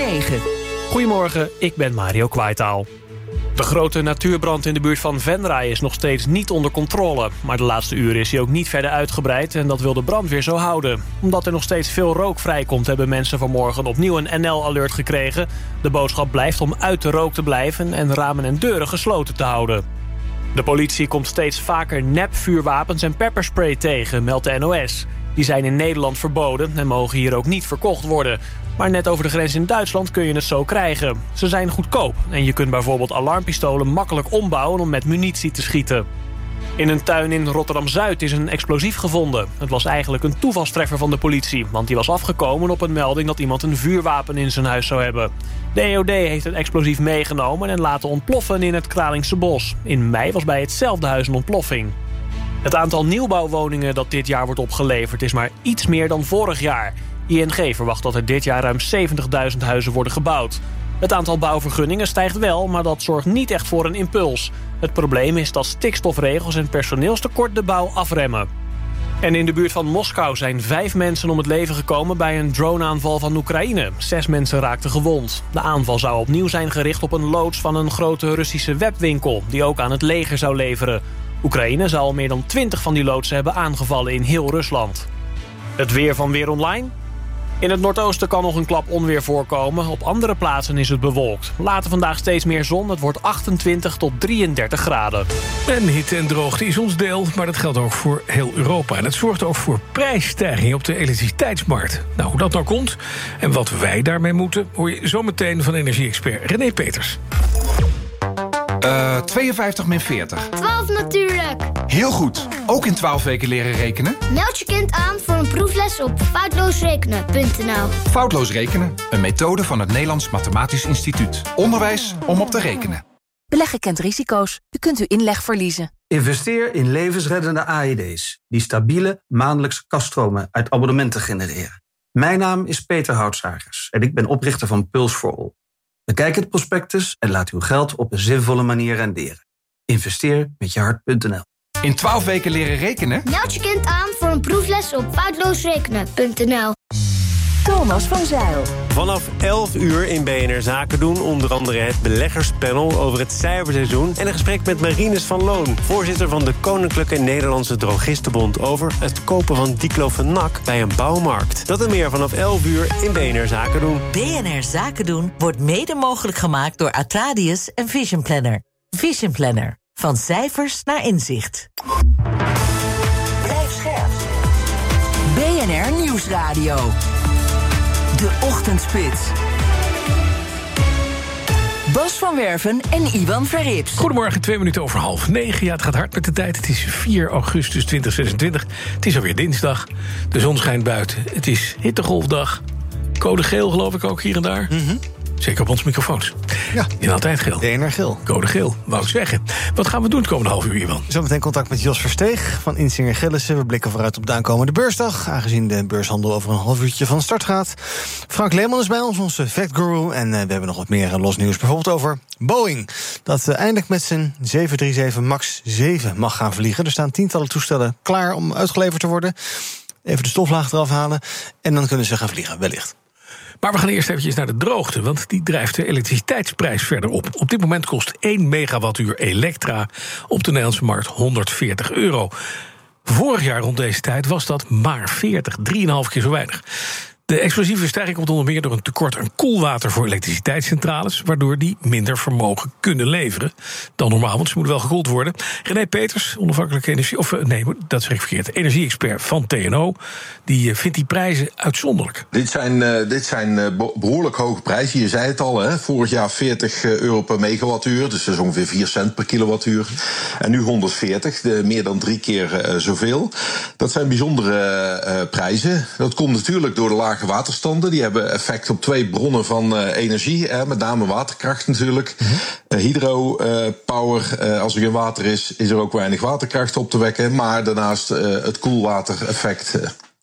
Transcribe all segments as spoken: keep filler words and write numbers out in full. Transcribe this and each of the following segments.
negen. Goedemorgen, ik ben Mario Kwaitaal. De grote natuurbrand in de buurt van Venray is nog steeds niet onder controle. Maar de laatste uren is hij ook niet verder uitgebreid en dat wil de brandweer zo houden. Omdat er nog steeds veel rook vrijkomt, hebben mensen vanmorgen opnieuw een N L-alert gekregen. De boodschap blijft om uit de rook te blijven en ramen en deuren gesloten te houden. De politie komt steeds vaker nepvuurwapens en pepperspray tegen, meldt de N O S. Die zijn in Nederland verboden en mogen hier ook niet verkocht worden. Maar net over de grens in Duitsland kun je het zo krijgen. Ze zijn goedkoop en je kunt bijvoorbeeld alarmpistolen makkelijk ombouwen om met munitie te schieten. In een tuin in Rotterdam-Zuid is een explosief gevonden. Het was eigenlijk een toevalstreffer van de politie, want die was afgekomen op een melding dat iemand een vuurwapen in zijn huis zou hebben. De E O D heeft het explosief meegenomen en laten ontploffen in het Kralingse bos. In mei was bij hetzelfde huis een ontploffing. Het aantal nieuwbouwwoningen dat dit jaar wordt opgeleverd is maar iets meer dan vorig jaar. I N G verwacht dat er dit jaar ruim zeventigduizend huizen worden gebouwd. Het aantal bouwvergunningen stijgt wel, maar dat zorgt niet echt voor een impuls. Het probleem is dat stikstofregels en personeelstekort de bouw afremmen. En in de buurt van Moskou zijn vijf mensen om het leven gekomen bij een droneaanval van Oekraïne. Zes mensen raakten gewond. De aanval zou opnieuw zijn gericht op een loods van een grote Russische webwinkel, die ook aan het leger zou leveren. Oekraïne zou al meer dan twintig van die loodsen hebben aangevallen in heel Rusland. Het weer van Weer Online. In het noordoosten kan nog een klap onweer voorkomen. Op andere plaatsen is het bewolkt. Later vandaag steeds meer zon. Het wordt achtentwintig tot drieëndertig graden. En hitte en droogte is ons deel, maar dat geldt ook voor heel Europa. En het zorgt ook voor prijsstijging op de elektriciteitsmarkt. Nou, hoe dat nou komt en wat wij daarmee moeten, hoor je zometeen van energie-expert René Peters. Uh, tweeënvijftig min veertig. twaalf natuurlijk. Heel goed. Ook in twaalf weken leren rekenen? Meld je kind aan voor een proefles op foutloosrekenen punt n l. Foutloos rekenen, een methode van het Nederlands Mathematisch Instituut. Onderwijs om op te rekenen. Beleggen kent risico's. U kunt uw inleg verliezen. Investeer in levensreddende A E D's... die stabiele maandelijkse kaststromen uit abonnementen genereren. Mijn naam is Peter Houtsagers en ik ben oprichter van Pulse for All. Bekijk het prospectus en laat uw geld op een zinvolle manier renderen. Investeer met je hart punt n l. In twaalf weken leren rekenen? Meld je kind aan voor een proefles op foutloosrekenen punt n l. Thomas van Zijl. Vanaf elf uur in B N R Zaken doen. Onder andere het beleggerspanel over het cijferseizoen. En een gesprek met Marinus van Loon, voorzitter van de Koninklijke Nederlandse Drogistenbond, over het kopen van diclofenac bij een bouwmarkt. Dat en meer vanaf elf uur in B N R Zaken doen. B N R Zaken doen wordt mede mogelijk gemaakt door Atradius en Vision Planner. Vision Planner. Van cijfers naar inzicht. Blijf scherp. B N R Nieuwsradio. De Ochtendspits. Bas van Werven en Iwan Verrips. Goedemorgen, twee minuten over half negen. Ja, het gaat hard met de tijd. Het is vier augustus tweeduizend zesentwintig. Het is alweer dinsdag. De zon schijnt buiten. Het is hittegolfdag. Code geel geloof ik ook hier en daar. Mm-hmm. Zeker op onze microfoons. Ja. In altijd geel. B N R geel. Code geel, wou ik zeggen. Wat gaan we doen het komende half uur, Iwan? Zometeen contact met Jos Versteeg van Insinger Gillissen. We blikken vooruit op de aankomende beursdag, aangezien de beurshandel over een half uurtje van start gaat. Frank Leeman is bij ons, onze factguru. En uh, we hebben nog wat meer los nieuws. Bijvoorbeeld over Boeing. Dat uh, eindelijk met zijn zeven drie zeven max zeven mag gaan vliegen. Er staan tientallen toestellen klaar om uitgeleverd te worden. Even de stoflaag eraf halen. En dan kunnen ze gaan vliegen, wellicht. Maar we gaan eerst eventjes naar de droogte, want die drijft de elektriciteitsprijs verder op. Op dit moment kost één megawattuur elektra op de Nederlandse markt honderdveertig euro. Vorig jaar rond deze tijd was dat maar veertig, drieënhalf keer zo weinig. De explosieve stijging komt onder meer door een tekort aan koelwater voor elektriciteitscentrales, waardoor die minder vermogen kunnen leveren dan normaal, want ze moeten wel gekoeld worden. René Peters, onafhankelijke energie, of nee, dat zeg ik verkeerd, energie-expert van T N O, die vindt die prijzen uitzonderlijk. Dit zijn, uh, dit zijn uh, behoorlijk hoge prijzen. Je zei het al, hè, vorig jaar veertig euro per megawattuur, dus dat is ongeveer vier cent per kilowattuur. En nu honderdveertig, de, meer dan drie keer uh, zoveel. Dat zijn bijzondere uh, prijzen. Dat komt natuurlijk door de lage waterstanden. Die hebben effect op twee bronnen van uh, energie, hè, met name waterkracht natuurlijk. Mm-hmm. Uh, hydropower, uh, als er geen water is, is er ook weinig waterkracht op te wekken. Maar daarnaast uh, het koelwatereffect. Uh,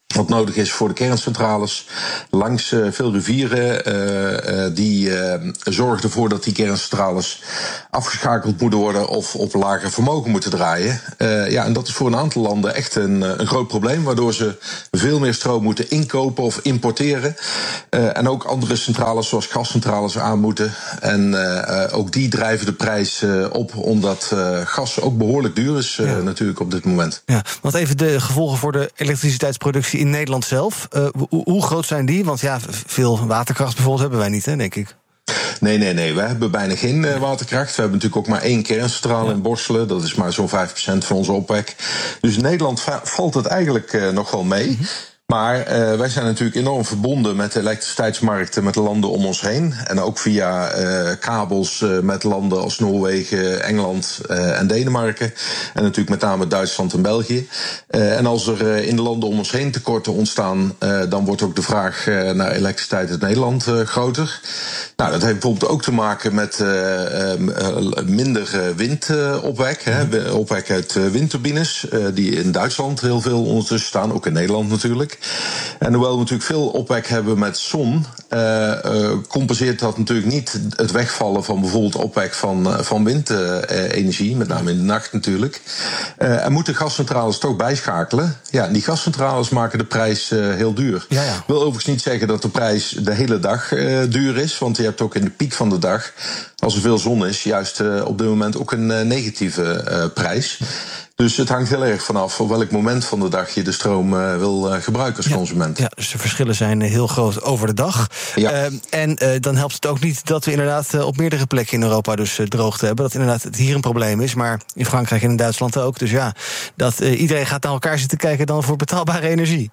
wat nodig is voor de kerncentrales. Langs uh, veel rivieren uh, uh, die uh, zorgen ervoor dat die kerncentrales afgeschakeld moeten worden of op lager vermogen moeten draaien. Uh, ja, en dat is voor een aantal landen echt een, een groot probleem, waardoor ze veel meer stroom moeten inkopen of importeren. Uh, en ook andere centrales zoals gascentrales aan moeten. En uh, ook die drijven de prijs uh, op, omdat uh, gas ook behoorlijk duur is uh, ja. natuurlijk op dit moment. Ja, want even de gevolgen voor de elektriciteitsproductie in Nederland zelf. Uh, hoe, hoe groot zijn die? Want ja, veel waterkracht bijvoorbeeld hebben wij niet, hè, denk ik. Nee, nee, nee. We hebben bijna geen uh, waterkracht. We hebben natuurlijk ook maar één kerncentrale ja. in Borselen. Dat is maar zo'n vijf procent van onze opwek. Dus in Nederland va- valt het eigenlijk uh, nog wel mee. Mm-hmm. Maar uh, wij zijn natuurlijk enorm verbonden met de elektriciteitsmarkten met de landen om ons heen. En ook via uh, kabels uh, met landen als Noorwegen, Engeland uh, en Denemarken. En natuurlijk met name Duitsland en België. Uh, en als er uh, in de landen om ons heen tekorten ontstaan, uh, dan wordt ook de vraag uh, naar elektriciteit uit Nederland uh, groter. Nou, dat heeft bijvoorbeeld ook te maken met uh, uh, minder uh, windopwek. Hè, opwek uit uh, windturbines, uh, die in Duitsland heel veel ondertussen staan. Ook in Nederland natuurlijk. En hoewel we natuurlijk veel opwek hebben met zon, uh, uh, compenseert dat natuurlijk niet het wegvallen van bijvoorbeeld opwek van, uh, van windenergie, met name in de nacht natuurlijk. Uh, en moeten gascentrales toch bijschakelen. Ja, die gascentrales maken de prijs uh, heel duur. Ja, ja. Ik wil overigens niet zeggen dat de prijs de hele dag uh, duur is, want je hebt ook in de piek van de dag, als er veel zon is, juist uh, op dit moment ook een uh, negatieve uh, prijs. Dus het hangt heel erg vanaf op welk moment van de dag je de stroom uh, wil uh, gebruiken als ja, consument. Ja, dus de verschillen zijn heel groot over de dag. Ja. Uh, en uh, dan helpt het ook niet dat we inderdaad uh, op meerdere plekken in Europa dus uh, droogte hebben. Dat inderdaad het hier een probleem is, maar in Frankrijk en in Duitsland ook. Dus ja, dat uh, iedereen gaat naar elkaar zitten kijken dan voor betaalbare energie.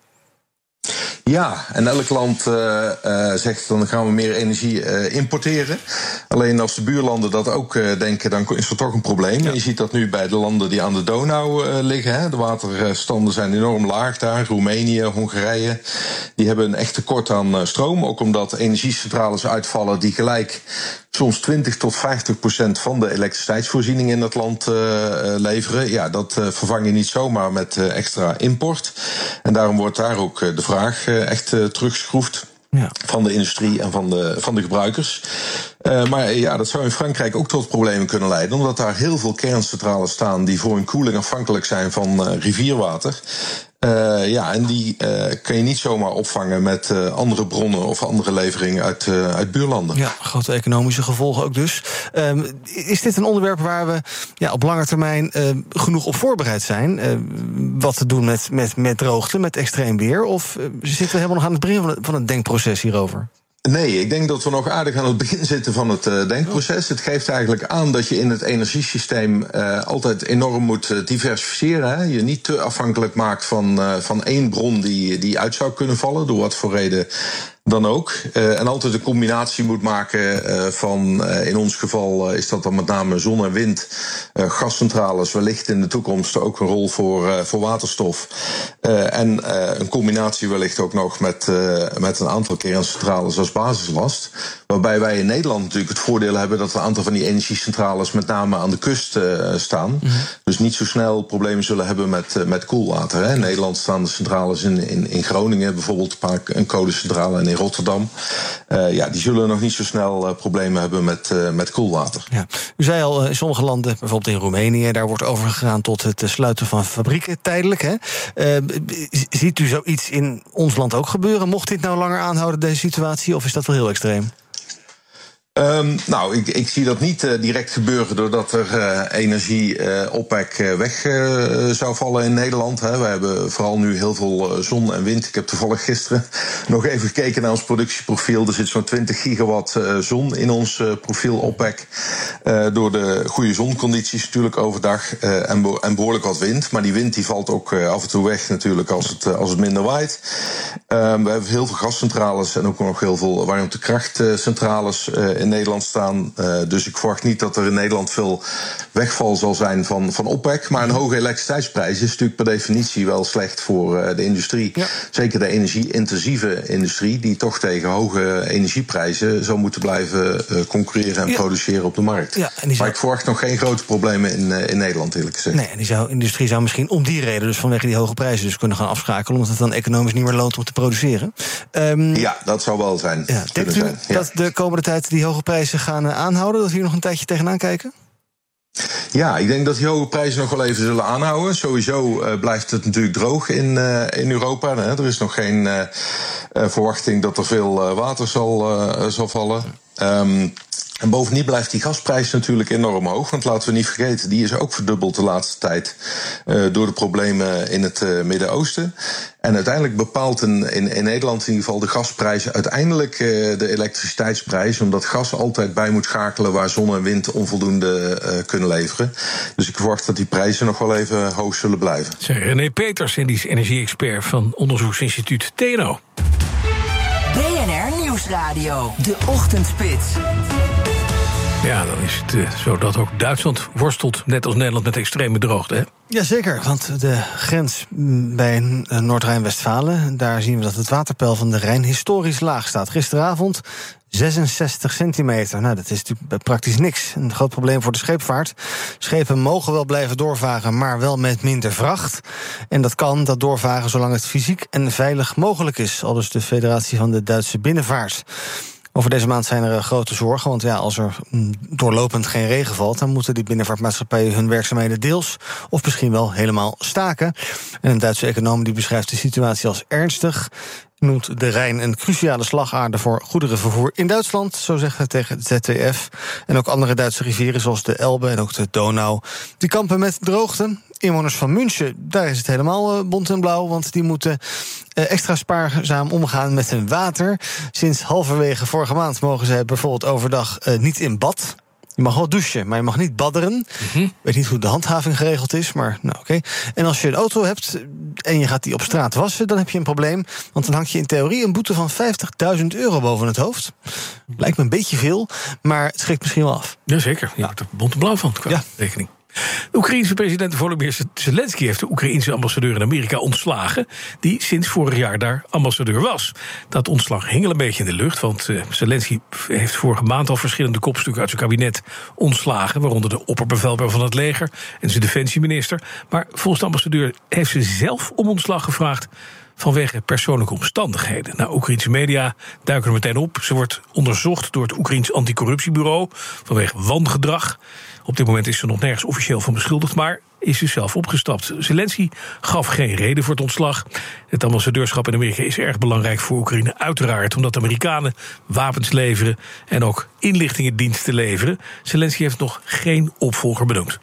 Ja, en elk land uh, uh, zegt dan gaan we meer energie uh, importeren. Alleen als de buurlanden dat ook uh, denken, dan is er toch een probleem. Ja. Je ziet dat nu bij de landen die aan de Donau uh, liggen. Hè. De waterstanden zijn enorm laag daar. Roemenië, Hongarije. Die hebben een echt tekort aan uh, stroom. Ook omdat energiecentrales uitvallen die gelijk soms twintig tot vijftig procent van de elektriciteitsvoorziening in het land uh, leveren. Ja, dat uh, vervang je niet zomaar met uh, extra import. En daarom wordt daar ook uh, de vraag uh, echt uh, teruggeschroefd. Ja. Van de industrie en van de, van de gebruikers. Uh, maar ja, dat zou in Frankrijk ook tot problemen kunnen leiden, omdat daar heel veel kerncentrales staan die voor hun koeling afhankelijk zijn van uh, rivierwater. Uh, ja, en die uh, kan je niet zomaar opvangen met uh, andere bronnen of andere leveringen uit, uh, uit buurlanden. Ja, grote economische gevolgen ook dus. Um, is dit een onderwerp waar we ja, op lange termijn uh, genoeg op voorbereid zijn? Uh, wat te doen met, met, met droogte, met extreem weer? Of uh, zitten we helemaal nog aan het begin van het, van het denkproces hierover? Nee, ik denk dat we nog aardig aan het begin zitten van het uh, denkproces. Het geeft eigenlijk aan dat je in het energiesysteem uh, altijd enorm moet uh, diversificeren. Hè? Je niet te afhankelijk maakt van, uh, van één bron die, die uit zou kunnen vallen, door wat voor reden dan ook. Uh, en altijd een combinatie moet maken uh, van, uh, in ons geval uh, is dat dan met name zon en wind, uh, gascentrales, wellicht in de toekomst ook een rol voor, uh, voor waterstof. Uh, en uh, een combinatie wellicht ook nog met, uh, met een aantal kerncentrales als basislast. Waarbij wij in Nederland natuurlijk het voordeel hebben dat een aantal van die energiecentrales met name aan de kust uh, staan. Mm-hmm. Dus niet zo snel problemen zullen hebben met, uh, met koelwater. Hè. In Nederland staan de centrales in, in, in Groningen bijvoorbeeld, een, paar, een kolencentrale en in Rotterdam. Uh, ja, die zullen nog niet zo snel uh, problemen hebben met, uh, met koelwater. Ja. U zei al, in sommige landen, bijvoorbeeld in Roemenië, daar wordt overgegaan tot het sluiten van fabrieken tijdelijk. Hè? Uh, ziet u zoiets in ons land ook gebeuren? Mocht dit nou langer aanhouden, deze situatie, of is dat wel heel extreem? Um, nou, ik, ik zie dat niet uh, direct gebeuren doordat er uh, energieopwek uh, weg uh, zou vallen in Nederland. Hè. We hebben vooral nu heel veel uh, zon en wind. Ik heb toevallig gisteren nog even gekeken naar ons productieprofiel. Er zit zo'n twintig gigawatt uh, zon in ons uh, profiel opwek. Uh, door de goede zoncondities natuurlijk overdag uh, en, be- en behoorlijk wat wind. Maar die wind die valt ook uh, af en toe weg natuurlijk als het, uh, als het minder waait. Uh, we hebben heel veel gascentrales en ook nog heel veel warmtekrachtcentrales uh, in Nederland staan. Uh, dus ik verwacht niet dat er in Nederland veel wegval zal zijn van, van opwek. Maar een hoge elektriciteitsprijs is natuurlijk per definitie wel slecht voor uh, de industrie. Ja. Zeker de energie-intensieve industrie, die toch tegen hoge energieprijzen zou moeten blijven uh, concurreren en ja. produceren op de markt. Ja, en zou... Maar ik verwacht nog geen grote problemen in, uh, in Nederland, eerlijk gezegd. Nee, en die zou, industrie zou misschien om die reden, dus vanwege die hoge prijzen, dus kunnen gaan afschakelen, omdat het dan economisch niet meer loont om te produceren. Um, ja, dat zou wel zijn. Ja, denkt u zijn, ja. dat de komende tijd die hoge prijzen gaan uh, aanhouden, dat we hier nog een tijdje tegenaan kijken? Ja, ik denk dat die hoge prijzen nog wel even zullen aanhouden. Sowieso uh, blijft het natuurlijk droog in, uh, in Europa. Hè. Er is nog geen uh, uh, verwachting dat er veel uh, water zal, uh, zal vallen. Um, En bovendien blijft die gasprijs natuurlijk enorm hoog. Want laten we niet vergeten, die is ook verdubbeld de laatste tijd uh, door de problemen in het uh, Midden-Oosten. En uiteindelijk bepaalt in, in, in Nederland in ieder geval de gasprijs uiteindelijk uh, de elektriciteitsprijs. Omdat gas altijd bij moet schakelen waar zon en wind onvoldoende uh, kunnen leveren. Dus ik verwacht dat die prijzen nog wel even hoog zullen blijven. Zeg, René Peters, energie-expert van onderzoeksinstituut T N O. B N R Nieuwsradio, de Ochtendspits. Ja, dan is het uh, zo dat ook Duitsland worstelt, net als Nederland, met extreme droogte, hè? Jazeker, want de grens bij Noord-Rijn-Westfalen, daar zien we dat het waterpeil van de Rijn historisch laag staat. Gisteravond zesenzestig centimeter. Nou, dat is natuurlijk praktisch niks. Een groot probleem voor de scheepvaart. Schepen mogen wel blijven doorvaren, maar wel met minder vracht. En dat kan, dat doorvaren, zolang het fysiek en veilig mogelijk is. Aldus de Federatie van de Duitse Binnenvaart. Over deze maand zijn er grote zorgen, want ja, als er doorlopend geen regen valt, dan moeten die binnenvaartmaatschappijen hun werkzaamheden deels of misschien wel helemaal staken. En een Duitse econoom die beschrijft de situatie als ernstig, noemt de Rijn een cruciale slagader voor goederenvervoer in Duitsland, zo zegt hij tegen het Z D F. En ook andere Duitse rivieren zoals de Elbe en ook de Donau, die kampen met droogte. Inwoners van München, daar is het helemaal uh, bont en blauw, want die moeten uh, extra spaarzaam omgaan met hun water. Sinds halverwege vorige maand mogen zij bijvoorbeeld overdag uh, niet in bad. Je mag wel douchen, maar je mag niet badderen. Mm-hmm. Ik weet niet hoe de handhaving geregeld is, maar nou oké. Okay. En als je een auto hebt en je gaat die op straat wassen, dan heb je een probleem. Want dan hang je in theorie een boete van vijftigduizend euro boven het hoofd. Lijkt me een beetje veel, maar het schrikt misschien wel af. Jazeker, je wordt er bont en blauw van, qua ja. rekening. De Oekraïense president Volodymyr Zelensky heeft de Oekraïense ambassadeur in Amerika ontslagen, die sinds vorig jaar daar ambassadeur was. Dat ontslag hing al een beetje in de lucht, want uh, Zelensky heeft vorige maand al verschillende kopstukken uit zijn kabinet ontslagen, waaronder de opperbevelhebber van het leger en zijn defensieminister. Maar volgens de ambassadeur heeft ze zelf om ontslag gevraagd vanwege persoonlijke omstandigheden. Nou, Oekraïense media duiken er meteen op. Ze wordt onderzocht door het Oekraïens anticorruptiebureau vanwege wangedrag. Op dit moment is ze nog nergens officieel van beschuldigd, maar is ze zelf opgestapt. Zelensky gaf geen reden voor het ontslag. Het ambassadeurschap in Amerika is erg belangrijk voor Oekraïne, uiteraard, omdat de Amerikanen wapens leveren en ook inlichtingendiensten leveren. Zelensky heeft nog geen opvolger benoemd.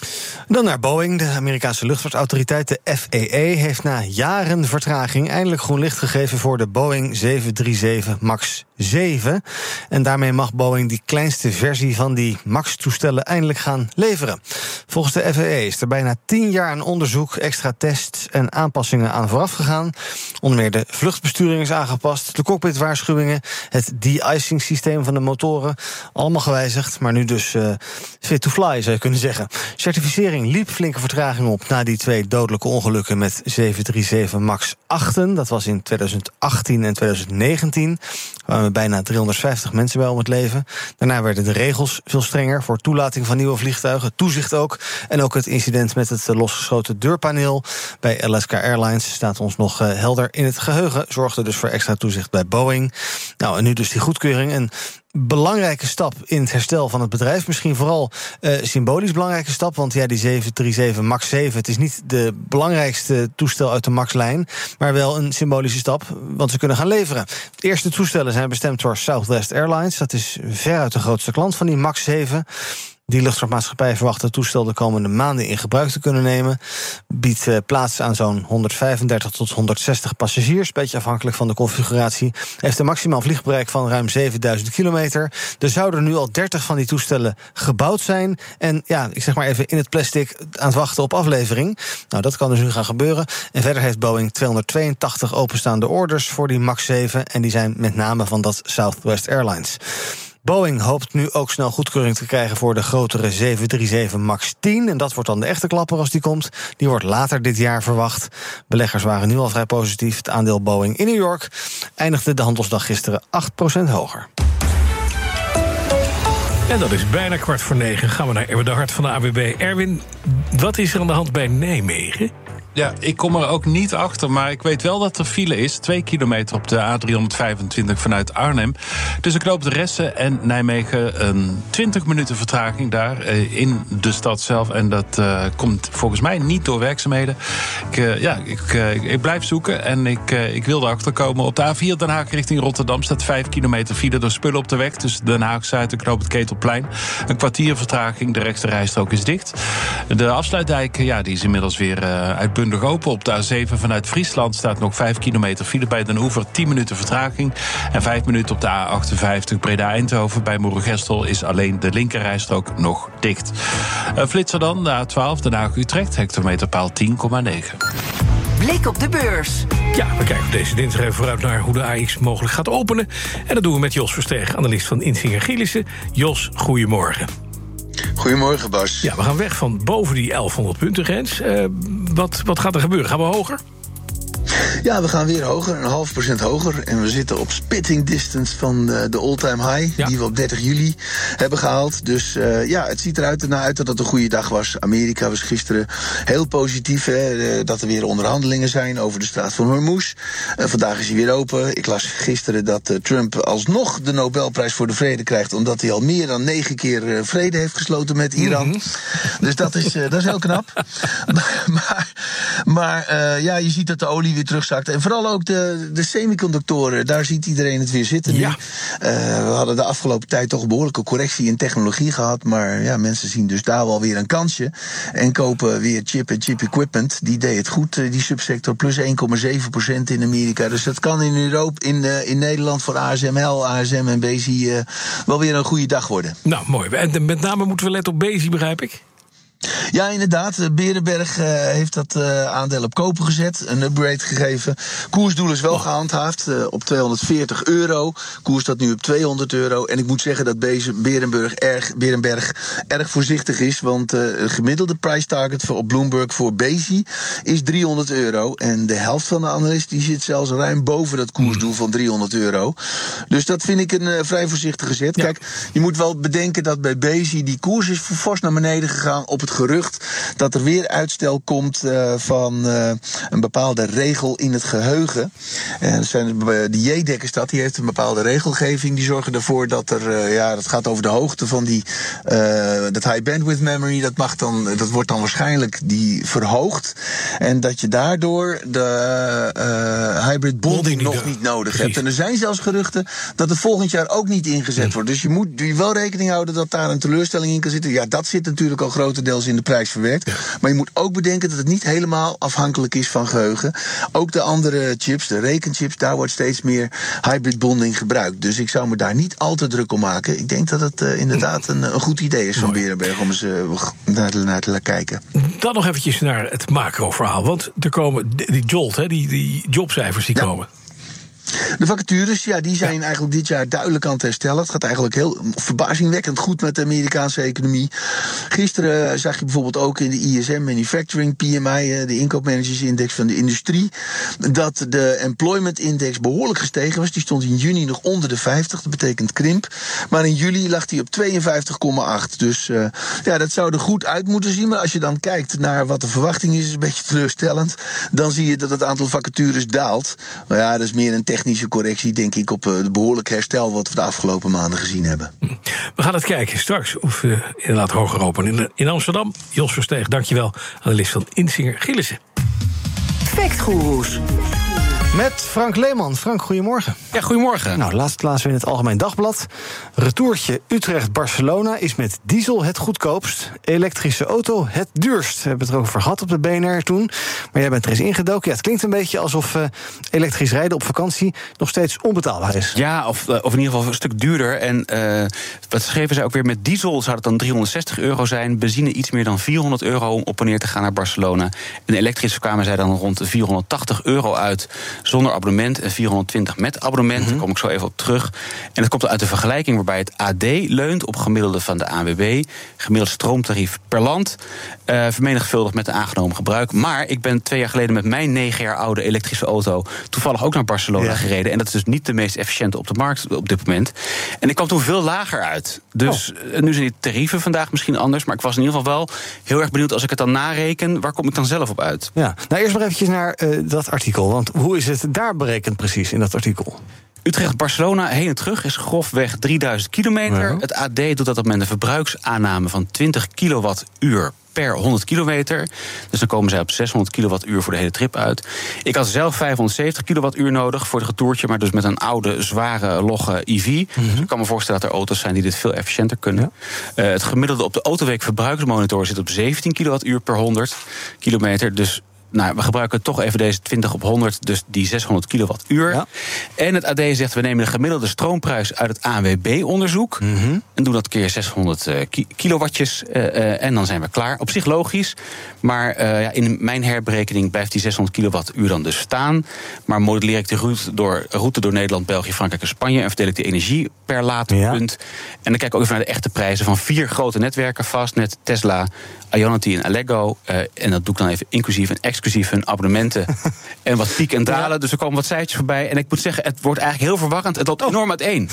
Dan naar Boeing. De Amerikaanse luchtvaartautoriteit, de F A A, heeft na jaren vertraging eindelijk groen licht gegeven voor de Boeing zeven drie zeven MAX zeven. En daarmee mag Boeing die kleinste versie van die MAX-toestellen eindelijk gaan leveren. Volgens de F A A is er bijna tien jaar aan onderzoek, extra tests en aanpassingen aan vooraf gegaan. Onder meer de vluchtbesturing is aangepast, de cockpitwaarschuwingen, het de-icing systeem van de motoren, allemaal gewijzigd, maar nu dus uh, fit to fly, zou je kunnen zeggen. Certificering liep flinke vertraging op na die twee dodelijke ongelukken met zeven drie zeven MAX achten. Dat was in tweeduizend achttien en tweeduizend negentien. Er kwamen bijna driehonderdvijftig mensen bij om het leven. Daarna werden de regels veel strenger voor toelating van nieuwe vliegtuigen, toezicht ook. En ook het incident met het losgeschoten deurpaneel bij Alaska Airlines staat ons nog uh, helder in het geheugen. Zorgde dus voor extra toezicht bij Boeing. Nou, en nu dus die goedkeuring. En belangrijke stap in het herstel van het bedrijf. Misschien vooral uh, symbolisch belangrijke stap. Want ja, die zeven drie zeven MAX zeven, het is niet de belangrijkste toestel uit de MAX-lijn, maar wel een symbolische stap, want ze kunnen gaan leveren. De eerste toestellen zijn bestemd voor Southwest Airlines. Dat is veruit de grootste klant van die MAX zeven. Die luchtvaartmaatschappij verwacht het toestel de komende maanden in gebruik te kunnen nemen. Biedt uh, plaats aan zo'n honderdvijfendertig tot honderdzestig passagiers, beetje afhankelijk van de configuratie. Heeft een maximaal vliegbereik van ruim zevenduizend kilometer. Er zouden er nu al dertig van die toestellen gebouwd zijn. En ja, ik zeg maar even in het plastic aan het wachten op aflevering. Nou, dat kan dus nu gaan gebeuren. En verder heeft Boeing tweehonderdtweeëntachtig openstaande orders voor die MAX zeven. En die zijn met name van dat Southwest Airlines. Boeing hoopt nu ook snel goedkeuring te krijgen voor de grotere zeven drie zeven max tien. En dat wordt dan de echte klapper als die komt. Die wordt later dit jaar verwacht. Beleggers waren nu al vrij positief. Het aandeel Boeing in New York eindigde de handelsdag gisteren acht procent hoger. En dat is bijna kwart voor negen. Gaan we naar Erwin de Hart van de A W B. Erwin, wat is er aan de hand bij Nijmegen? Ja, ik kom er ook niet achter, maar ik weet wel dat er file is. Twee kilometer op de A driehonderdvijfentwintig vanuit Arnhem. Tussen knoop de Ressen en Nijmegen een twintig minuten vertraging daar eh, in de stad zelf. En dat uh, komt volgens mij niet door werkzaamheden. Ik, uh, ja, ik, uh, ik blijf zoeken en ik, uh, ik wil erachter komen. Op de A vier Den Haag richting Rotterdam staat vijf kilometer file door spullen op de weg. Tussen Den Haag-Zuid en knoop het Ketelplein. Een kwartier vertraging, de rechtse rijstrook is dicht. De afsluitdijk, ja, die is inmiddels weer uh, uitbundig open. Op de A zeven vanuit Friesland staat nog vijf kilometer file bij Den Oever, tien minuten vertraging. En vijf minuten op de A achtenvijftig Breda-Eindhoven. Bij Moerengestel is alleen de linkerrijstrook nog dicht. Een flitser dan, de A twaalf Den Haag-Utrecht, hectometerpaal tien komma negen. Blik op de beurs. Ja, we kijken deze dinsdag even vooruit naar hoe de A X mogelijk gaat openen. En dat doen we met Jos Versteeg, analist van Insinger Gielissen. Jos, goedemorgen. Goedemorgen, Bas. Ja, we gaan weg van boven die elfhonderd punten grens. Uh, wat, wat gaat er gebeuren? Gaan we hoger? Ja, we gaan weer hoger, een half procent hoger. En we zitten op spitting distance van de, de all-time high... Ja. die we op dertig juli hebben gehaald. Dus uh, ja, het ziet eruit ernaar uit dat het een goede dag was. Amerika was gisteren heel positief, hè, dat er weer onderhandelingen zijn over de straat van Hormuz. Uh, vandaag is hij weer open. Ik las gisteren dat uh, Trump alsnog de Nobelprijs voor de Vrede krijgt... omdat hij al meer dan negen keer uh, vrede heeft gesloten met Iran. Mm-hmm. Dus dat is, uh, dat is heel knap. maar maar, maar uh, ja, je ziet dat de olie weer terugzakt. En vooral ook de, de semiconductoren, daar ziet iedereen het weer zitten nu. Ja. Uh, we hadden de afgelopen tijd toch een behoorlijke correctie in technologie gehad. Maar ja, mensen zien dus daar wel weer een kansje. En kopen weer chip en chip equipment. Die deed het goed, die subsector. Plus één komma zeven procent in Amerika. Dus dat kan in Europa, in, uh, in Nederland voor A S M L, A S M en Bezi uh, wel weer een goede dag worden. Nou, mooi. En met name moeten we letten op Bezi, begrijp ik? Ja, inderdaad. Berenberg uh, heeft dat uh, aandeel op kopen gezet. Een upgrade gegeven. Koersdoel is wel gehandhaafd uh, op tweehonderdveertig euro. Koers staat nu op tweehonderd euro. En ik moet zeggen dat Berenberg erg, Berenberg erg voorzichtig is. Want uh, het gemiddelde price target voor, op Bloomberg voor Bezi is driehonderd euro. En de helft van de analisten die zit zelfs ruim boven dat koersdoel van driehonderd euro. Dus dat vind ik een uh, vrij voorzichtige zet. Ja. Kijk, je moet wel bedenken dat bij Bezi die koers is fors naar beneden gegaan op het gerucht dat er weer uitstel komt uh, van uh, een bepaalde regel in het geheugen. En dat zijn de J D E C is dat, die heeft een bepaalde regelgeving. Die zorgen ervoor dat er, uh, ja, dat gaat over de hoogte van die, uh, dat high bandwidth memory, dat mag dan, dat wordt dan waarschijnlijk die verhoogd. En dat je daardoor de uh, hybrid bonding nog niet, niet nodig Precies. hebt. En er zijn zelfs geruchten dat het volgend jaar ook niet ingezet wordt. Dus je moet je wel rekening houden dat daar een teleurstelling in kan zitten. Ja, dat zit natuurlijk al grotendeels in de prijs verwerkt. Ja. Maar je moet ook bedenken dat het niet helemaal afhankelijk is van geheugen. Ook de andere chips, de rekenchips, daar wordt steeds meer hybrid bonding gebruikt. Dus ik zou me daar niet al te druk om maken. Ik denk dat het uh, inderdaad een, een goed idee is van Berenberg om eens uh, naar, naar te kijken. Dan nog eventjes naar het macro-verhaal. Want er komen die jolt, hè, die, die jobcijfers die ja. komen. De vacatures, ja, die zijn eigenlijk dit jaar duidelijk aan het herstellen. Het gaat eigenlijk heel verbazingwekkend goed met de Amerikaanse economie. Gisteren zag je bijvoorbeeld ook in de I S M Manufacturing P M I, de inkoopmanagersindex van de industrie, dat de employment index behoorlijk gestegen was. Die stond in juni nog onder de vijftig, dat betekent krimp. Maar in juli lag die op tweeënvijftig komma acht. Dus uh, ja, dat zou er goed uit moeten zien. Maar als je dan kijkt naar wat de verwachting is, is een beetje teleurstellend. Dan zie je dat het aantal vacatures daalt. Maar ja, dat is meer een technische correctie, denk ik, op de behoorlijk herstel wat we de afgelopen maanden gezien hebben. We gaan het kijken straks of we inderdaad hoger openen in Amsterdam. Jos Versteeg, dankjewel, analist van Insinger Gielissen. Factgoeroes. Met Frank Leeman. Frank, goedemorgen. Ja, goedemorgen. Nou, laatst lazen we in het Algemeen Dagblad. Retourtje Utrecht-Barcelona is met diesel het goedkoopst. Elektrische auto het duurst. We hebben het erover gehad op de B N R toen. Maar jij bent er eens ingedoken. Ja, het klinkt een beetje alsof uh, elektrisch rijden op vakantie nog steeds onbetaalbaar is. Ja, of, of in ieder geval een stuk duurder. En uh, wat schreven zij ook weer, met diesel zou het dan driehonderdzestig euro zijn. Benzine iets meer dan vierhonderd euro om op en neer te gaan naar Barcelona. En elektrisch kwamen zij dan rond de vierhonderdtachtig euro uit. zonder abonnement en vierhonderdtwintig met abonnement. Mm-hmm. Daar kom ik zo even op terug. En dat komt uit de vergelijking waarbij het A D leunt op gemiddelde van de A N W B. Gemiddeld stroomtarief per land. Uh, vermenigvuldigd met de aangenomen gebruik. Maar ik ben twee jaar geleden met mijn negen jaar oude elektrische auto toevallig ook naar Barcelona ja. gereden. En dat is dus niet de meest efficiënte op de markt op dit moment. En ik kwam toen veel lager uit. Dus oh. nu zijn die tarieven vandaag misschien anders. Maar ik was in ieder geval wel heel erg benieuwd als ik het dan nareken. Waar kom ik dan zelf op uit? Ja, nou eerst maar eventjes naar uh, dat artikel. Want hoe is het daar berekend precies in dat artikel? Utrecht-Barcelona heen en terug is grofweg drieduizend kilometer. Ja. Het A D doet dat op met een verbruiksaanname van twintig kilowattuur per honderd kilometer. Dus dan komen zij op zeshonderd kilowattuur voor de hele trip uit. Ik had zelf vijfhonderdzeventig kilowattuur nodig voor het retourtje, maar dus met een oude, zware, logge E V. Mm-hmm. Dus ik kan me voorstellen dat er auto's zijn die dit veel efficiënter kunnen. Ja. Uh, het gemiddelde op de autoweek verbruiksmonitor zit op zeventien kilowattuur per honderd kilometer. Dus nou, we gebruiken toch even deze twintig op honderd, dus die zeshonderd kilowattuur. Ja. En het A D zegt, we nemen de gemiddelde stroomprijs uit het A N W B-onderzoek. Mm-hmm. En doen dat keer zeshonderd uh, ki- kilowatjes. Uh, uh, en dan zijn we klaar. Op zich logisch. Maar uh, ja, in mijn herberekening blijft die zeshonderd kilowattuur dan dus staan. Maar modelleer ik de route door, route door Nederland, België, Frankrijk en Spanje. En verdeel ik de energie per laadpunt. Ja. En dan kijk ik ook even naar de echte prijzen van vier grote netwerken. Fastnet, Tesla, Ionity en Allego. Uh, en dat doe ik dan even inclusief en exclusief hun abonnementen. En wat piek en dalen. Ja. Dus er komen wat cijfertjes voorbij. En ik moet zeggen, het wordt eigenlijk heel verwarrend. Het loopt oh. enorm uiteen.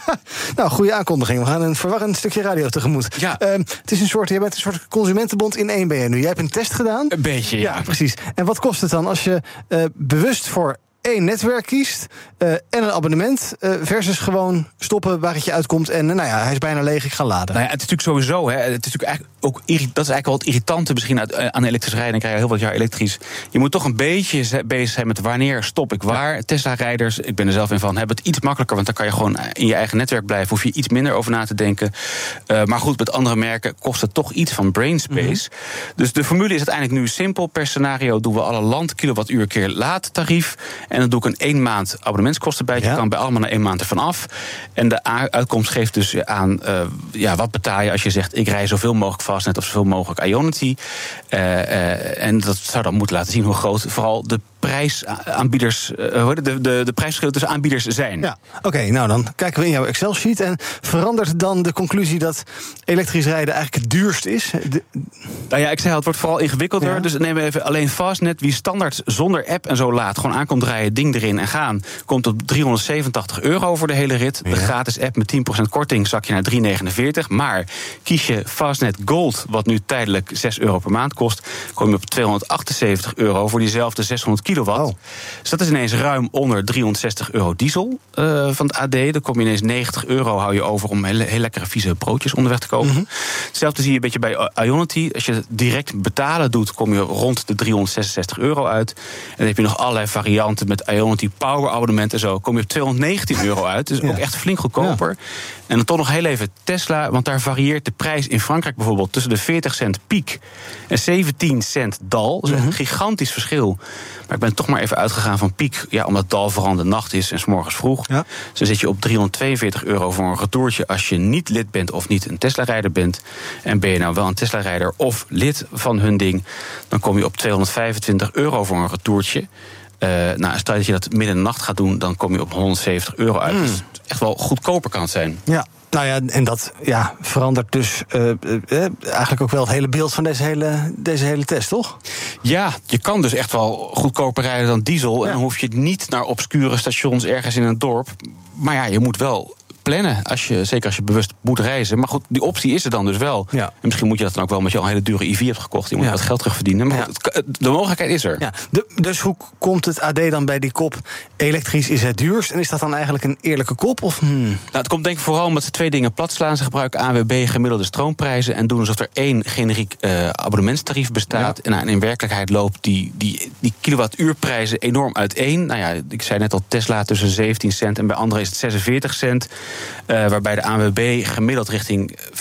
Nou, goede aankondiging. We gaan een verwarrend stukje radio tegemoet. Ja. Uh, het is een soort, je bent een soort consumentenbond in één ben je nu. Jij hebt een test gedaan. Een beetje, ja. Ja, precies. En wat kost het dan als je uh, bewust voor één netwerk kiest uh, en een abonnement uh, versus gewoon stoppen waar het je uitkomt en uh, nou ja, hij is bijna leeg, ik ga laden. Nou ja, het is natuurlijk sowieso, hè, het is natuurlijk eigenlijk ook irri- dat is eigenlijk wel het irritante misschien uit, uh, aan elektrisch rijden. Dan krijg je heel wat jaar elektrisch. Je moet toch een beetje bezig zijn met wanneer stop ik waar. Ja. Tesla-rijders, ik ben er zelf in van, hebben het iets makkelijker, want dan kan je gewoon in je eigen netwerk blijven, hoef je iets minder over na te denken. Uh, maar goed, met andere merken kost het toch iets van brainspace. Mm-hmm. Dus de formule is uiteindelijk nu simpel. Per scenario doen we alle land kilowattuur keer laadtarief. En dan doe ik een één maand abonnementskosten bij. Je ja. kan bij allemaal na één maand ervan af. En de uitkomst geeft dus aan uh, ja, wat betaal je als je zegt, ik rij zoveel mogelijk Fastnet of zoveel mogelijk Ionity. Uh, uh, en dat zou dan moeten laten zien hoe groot vooral de prijsaanbieders, uh, de, de, de prijsverschillen tussen aanbieders zijn. Ja, oké, okay, nou dan kijken we in jouw Excel-sheet. En verandert dan de conclusie dat elektrisch rijden eigenlijk het duurst is? De... Nou ja, ik zei al, het wordt vooral ingewikkelder. Ja. Dus nemen we even alleen Fastnet. Wie standaard zonder app en zo laat, gewoon aankomt rijden, ding erin en gaan, komt op driehonderdzevenentachtig euro voor de hele rit. De ja. gratis app met tien procent korting zak je naar driehonderdnegenenveertig. Maar kies je Fastnet Gold, wat nu tijdelijk zes euro per maand kost, kom je op tweehonderdachtenzeventig euro voor diezelfde zeshonderd kilowatt. Oh. Dus dat is ineens ruim onder driehonderdzestig euro diesel uh, van het A D. Dan kom je ineens negentig euro hou je over om heel, heel lekkere vieze broodjes onderweg te kopen. Mm-hmm. Hetzelfde zie je een beetje bij Ionity. Als je het direct betalen doet, kom je rond de driehonderdzesenzestig euro uit. En dan heb je nog allerlei varianten met Ionity Power abonnement en zo. Kom je op tweehonderdnegentien euro uit. Dus ja. ook echt flink goedkoper. Ja. En dan toch nog heel even Tesla, want daar varieert de prijs in Frankrijk bijvoorbeeld tussen de veertig cent piek en zeventien cent dal. Dat is een gigantisch verschil. Maar ik ben toch maar even uitgegaan van piek, ja, omdat dal vooral de nacht is en 's morgens vroeg. Ja. Dus dan zit je op driehonderdtweeënveertig euro voor een retourtje als je niet lid bent of niet een Tesla-rijder bent. En ben je nou wel een Tesla-rijder of lid van hun ding, dan kom je op tweehonderdvijfentwintig euro voor een retourtje. Uh, nou, stel dat je dat midden in de nacht gaat doen, dan kom je op honderdzeventig euro uit. Mm. Dus echt wel goedkoper kan het zijn. Ja. Nou ja, en dat ja, verandert dus uh, uh, eigenlijk ook wel het hele beeld van deze hele, deze hele test, toch? Ja, je kan dus echt wel goedkoper rijden dan diesel. Ja. En dan hoef je niet naar obscure stations ergens in een dorp. Maar ja, je moet wel plannen, als je, zeker als je bewust moet reizen. Maar goed, die optie is er dan dus wel. Ja. En misschien moet je dat dan ook wel, omdat je al een hele dure E V hebt gekocht. Je moet ja. wat geld terugverdienen. Maar ja. goed, de mogelijkheid is er. Ja. De, dus hoe komt het A D dan bij die kop? Elektrisch is het duurst. En is dat dan eigenlijk een eerlijke kop? Of, hmm? Nou, het komt denk ik vooral omdat ze twee dingen plat slaan. Ze gebruiken A N W B gemiddelde stroomprijzen en doen alsof er één generiek uh, abonnementstarief bestaat. Ja. En, nou, en in werkelijkheid loopt die, die, die kilowattuurprijzen enorm uiteen. Nou ja, ik zei net al, Tesla tussen zeventien cent en bij anderen is het zesenveertig cent. Uh, waarbij de A N W B gemiddeld richting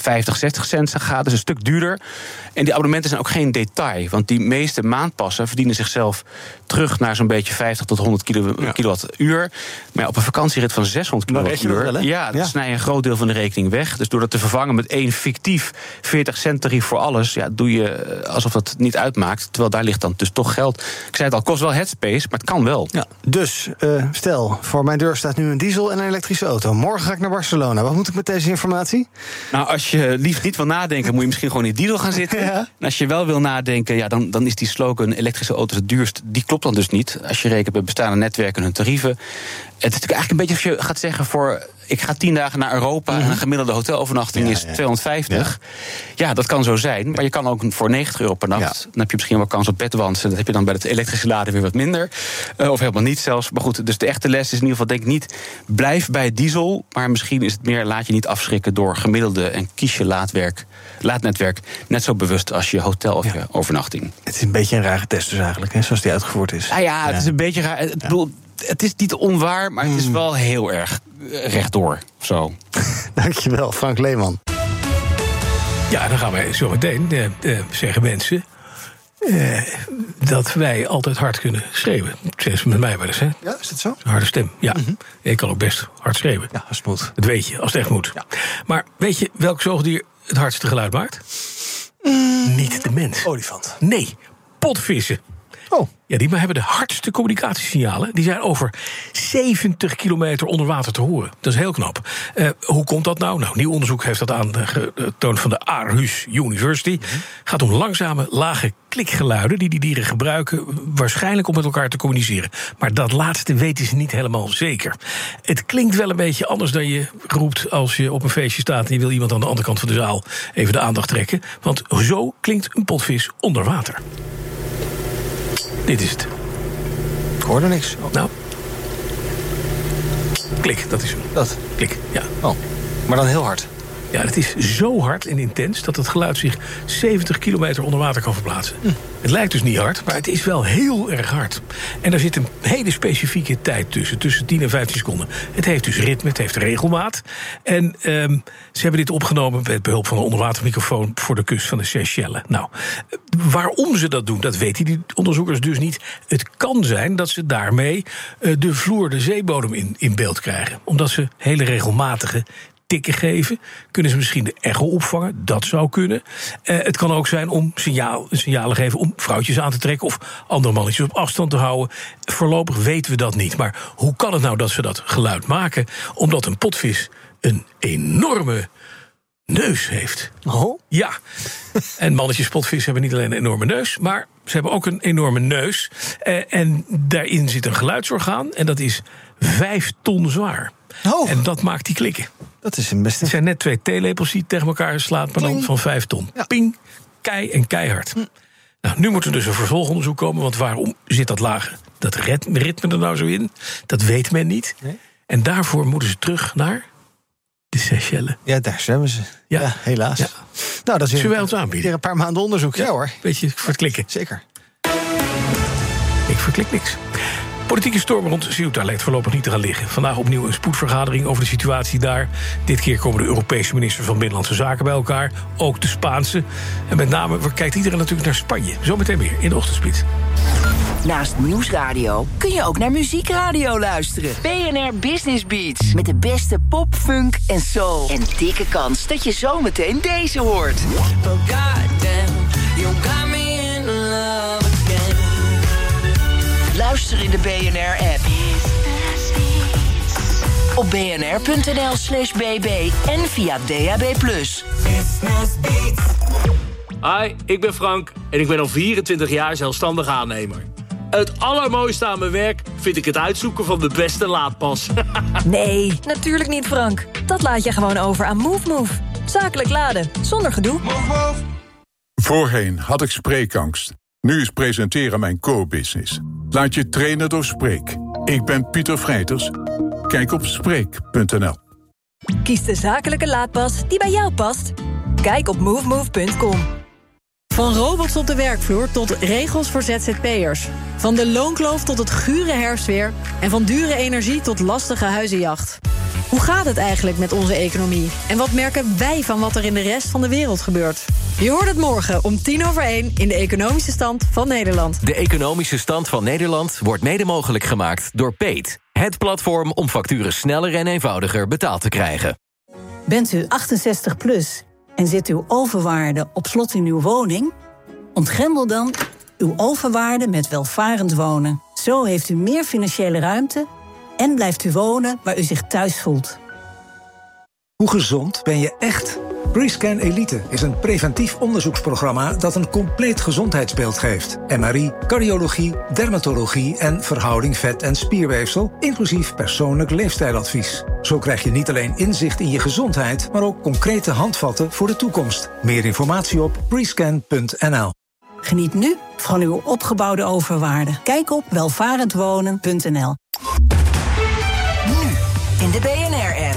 vijftig, zestig cent gaat, dus een stuk duurder. En die abonnementen zijn ook geen detail. Want die meeste maandpassen verdienen zichzelf terug naar zo'n beetje vijftig tot honderd kilowattuur. Maar ja, op een vakantierit van zeshonderd kilowattuur, ja, dan ja. snij je een groot deel van de rekening weg. Dus door dat te vervangen met één fictief veertig cent tarief voor alles, ja, doe je alsof dat niet uitmaakt. Terwijl daar ligt dan dus toch geld. Ik zei het al, kost wel headspace, maar het kan wel. Ja, dus, uh, stel, voor mijn deur staat nu een diesel en een elektrische auto. Morgen ga ik naar Barcelona. Wat moet ik met deze informatie? Nou, als je liefst niet wil nadenken, moet je misschien gewoon in diesel gaan zitten. Ja. En als je wel wil nadenken, ja, dan, dan is die slogan elektrische auto's het duurst. Die klopt dan dus niet. Als je rekent met bestaande netwerken en hun tarieven. Het is natuurlijk eigenlijk een beetje of je gaat zeggen voor, ik ga tien dagen naar Europa mm-hmm. en een gemiddelde hotelovernachting ja, is ja. tweehonderdvijftig. Ja. ja, dat kan zo zijn. Maar je kan ook voor negentig euro per nacht. Ja. Dan heb je misschien wel kans op bedwansen. Dat heb je dan bij het elektrische laden weer wat minder. Uh, of helemaal niet zelfs. Maar goed, dus de echte les is in ieder geval denk ik niet, blijf bij diesel. Maar misschien is het meer, laat je niet afschrikken door gemiddelde en kies je laadwerk, laadnetwerk net zo bewust als je hotel of ja. je overnachting. Het is een beetje een rare test dus eigenlijk, hè, zoals die uitgevoerd is. Ah ja, het ja. is een beetje raar. Ik bedoel, het is niet onwaar, maar het is wel heel erg rechtdoor. Zo. Dankjewel, Frank Leeman. Ja, dan gaan wij zo meteen uh, uh, zeggen mensen uh, dat wij altijd hard kunnen schreeuwen. Zeg ze met mij wel eens, hè? Ja, is dat zo? Een harde stem, ja. Mm-hmm. Ik kan ook best hard schreeuwen. Ja, als het moet. Dat weet je, als het echt moet. Ja. Maar weet je welk zoogdier het hardste geluid maakt? Mm. Niet de mens. Olifant. Nee, potvissen. Oh. Ja, die hebben de hardste communicatiesignalen. Die zijn over zeventig kilometer onder water te horen. Dat is heel knap. Uh, hoe komt dat nou? Nou, nieuw onderzoek heeft dat aangetoond van de Aarhus University. Mm-hmm. Gaat om langzame, lage klikgeluiden die die dieren gebruiken, waarschijnlijk om met elkaar te communiceren. Maar dat laatste weten ze niet helemaal zeker. Het klinkt wel een beetje anders dan je roept als je op een feestje staat en je wil iemand aan de andere kant van de zaal even de aandacht trekken. Want zo klinkt een potvis onder water. Dit is het. Ik hoorde niks. Oh. Nou. Klik, dat is hem. Dat? Klik, ja. Oh, maar dan heel hard. Ja, het is zo hard en intens dat het geluid zich zeventig kilometer onder water kan verplaatsen. Hm. Het lijkt dus niet hard, maar het is wel heel erg hard. En daar zit een hele specifieke tijd tussen, tussen tien en vijftien seconden. Het heeft dus ritme, het heeft regelmaat. En um, ze hebben dit opgenomen met behulp van een onderwatermicrofoon voor de kust van de Seychelles. Nou, waarom ze dat doen, dat weten die onderzoekers dus niet. Het kan zijn dat ze daarmee uh, de vloer, de zeebodem in, in beeld krijgen. Omdat ze hele regelmatige tikken geven. Kunnen ze misschien de echo opvangen? Dat zou kunnen. Uh, het kan ook zijn om signaal, signalen geven om vrouwtjes aan te trekken of andere mannetjes op afstand te houden. Voorlopig weten we dat niet. Maar hoe kan het nou dat ze dat geluid maken? Omdat een potvis een enorme neus heeft. Oh? Ja. En mannetjes potvis hebben niet alleen een enorme neus, maar ze hebben ook een enorme neus. Uh, en daarin zit een geluidsorgaan en dat is vijf ton zwaar. Oh. En dat maakt die klikken. Dat is een beste. Het zijn net twee theelepels die tegen elkaar slaat, maar dan van vijf ton. Ja. Ping, kei en keihard. Hm. Nou, nu moet er dus een vervolgonderzoek komen, want waarom zit dat lage, dat ritme er nou zo in? Dat weet men niet. Nee? En daarvoor moeten ze terug naar de Seychelles. Ja, daar zwemmen ze. Ja, ja helaas. Ja. Nou, dat is weer, het aanbieden? Weer een paar maanden onderzoek. Ja, ja hoor. Beetje voor het klikken. Zeker. Ik verklik niks. Politieke storm rond Ceuta lijkt voorlopig niet te gaan liggen. Vandaag opnieuw een spoedvergadering over de situatie daar. Dit keer komen de Europese ministers van Binnenlandse Zaken bij elkaar. Ook de Spaanse. En met name kijkt iedereen natuurlijk naar Spanje. Zometeen meer in de Ochtendspits. Naast Nieuwsradio kun je ook naar Muziekradio luisteren. B N R Business Beats. Met de beste pop, funk en soul. En dikke kans dat je zometeen deze hoort. Oh goddamn, you got me in love again. Luister in de B N R-app. Op bnr.nl slash bb en via D A B plus. Hi, ik ben Frank en ik ben al vierentwintig jaar zelfstandig aannemer. Het allermooiste aan mijn werk vind ik het uitzoeken van de beste laadpas. Nee, natuurlijk niet, Frank. Dat laat je gewoon over aan MoveMove. Zakelijk laden, zonder gedoe. Move, move. Voorheen had ik spreekangst. Nu is presenteren mijn core business. Laat je trainen door Spreek. Ik ben Pieter Vrijters. Kijk op spreek punt n l. Kies de zakelijke laadpas die bij jou past. Kijk op move move punt com. Van robots op de werkvloer tot regels voor Z Z P'ers. Van de loonkloof tot het gure herfstweer. En van dure energie tot lastige huizenjacht. Hoe gaat het eigenlijk met onze economie? En wat merken wij van wat er in de rest van de wereld gebeurt? Je hoort het morgen om tien over één in de Economische Stand van Nederland. De Economische Stand van Nederland wordt mede mogelijk gemaakt door Peet. Het platform om facturen sneller en eenvoudiger betaald te krijgen. Bent u achtenzestig plus en zit uw overwaarde op slot in uw woning? Ontgrendel dan uw overwaarde met welvarend wonen. Zo heeft u meer financiële ruimte en blijft u wonen waar u zich thuis voelt. Hoe gezond ben je echt? Prescan Elite is een preventief onderzoeksprogramma dat een compleet gezondheidsbeeld geeft. M R I, cardiologie, dermatologie en verhouding vet- en spierweefsel, inclusief persoonlijk leefstijladvies. Zo krijg je niet alleen inzicht in je gezondheid, maar ook concrete handvatten voor de toekomst. Meer informatie op prescan punt n l. Geniet nu van uw opgebouwde overwaarde. Kijk op welvarendwonen punt n l. Nu in de B N R-app.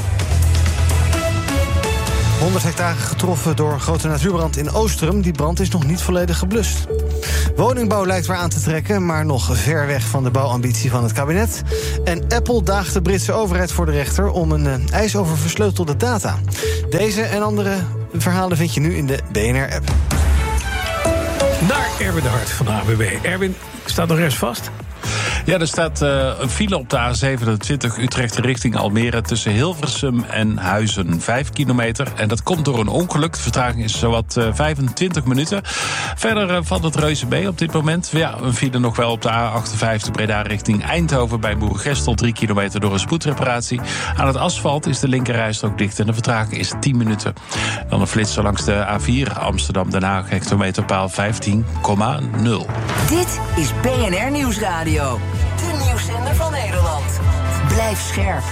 honderd hectare getroffen door grote natuurbrand in Oostrum. Die brand is nog niet volledig geblust. Woningbouw lijkt weer aan te trekken, maar nog ver weg van de bouwambitie van het kabinet. En Apple daagt de Britse overheid voor de rechter om een uh, eis over versleutelde data. Deze en andere verhalen vind je nu in de B N R-app. Naar Erwin de Hart van de A W B. Erwin, staat nog rest vast? Ja, er staat uh, een file op de A zevenentwintig Utrecht richting Almere tussen Hilversum en Huizen. Vijf kilometer. En dat komt door een ongeluk. De vertraging is zowat uh, vijfentwintig minuten. Verder uh, valt het reuze mee op dit moment. Ja, een file nog wel op de A achtenvijftig Breda richting Eindhoven bij Boerengestel. Drie kilometer door een spoedreparatie. Aan het asfalt is de linkerrijstrook dicht en de vertraging is tien minuten. Dan een flitser langs de A vier Amsterdam-Den Haag. Hectometerpaal vijftien komma nul. Dit is B N R Nieuwsradio. De nieuwszender van Nederland. Blijf scherp.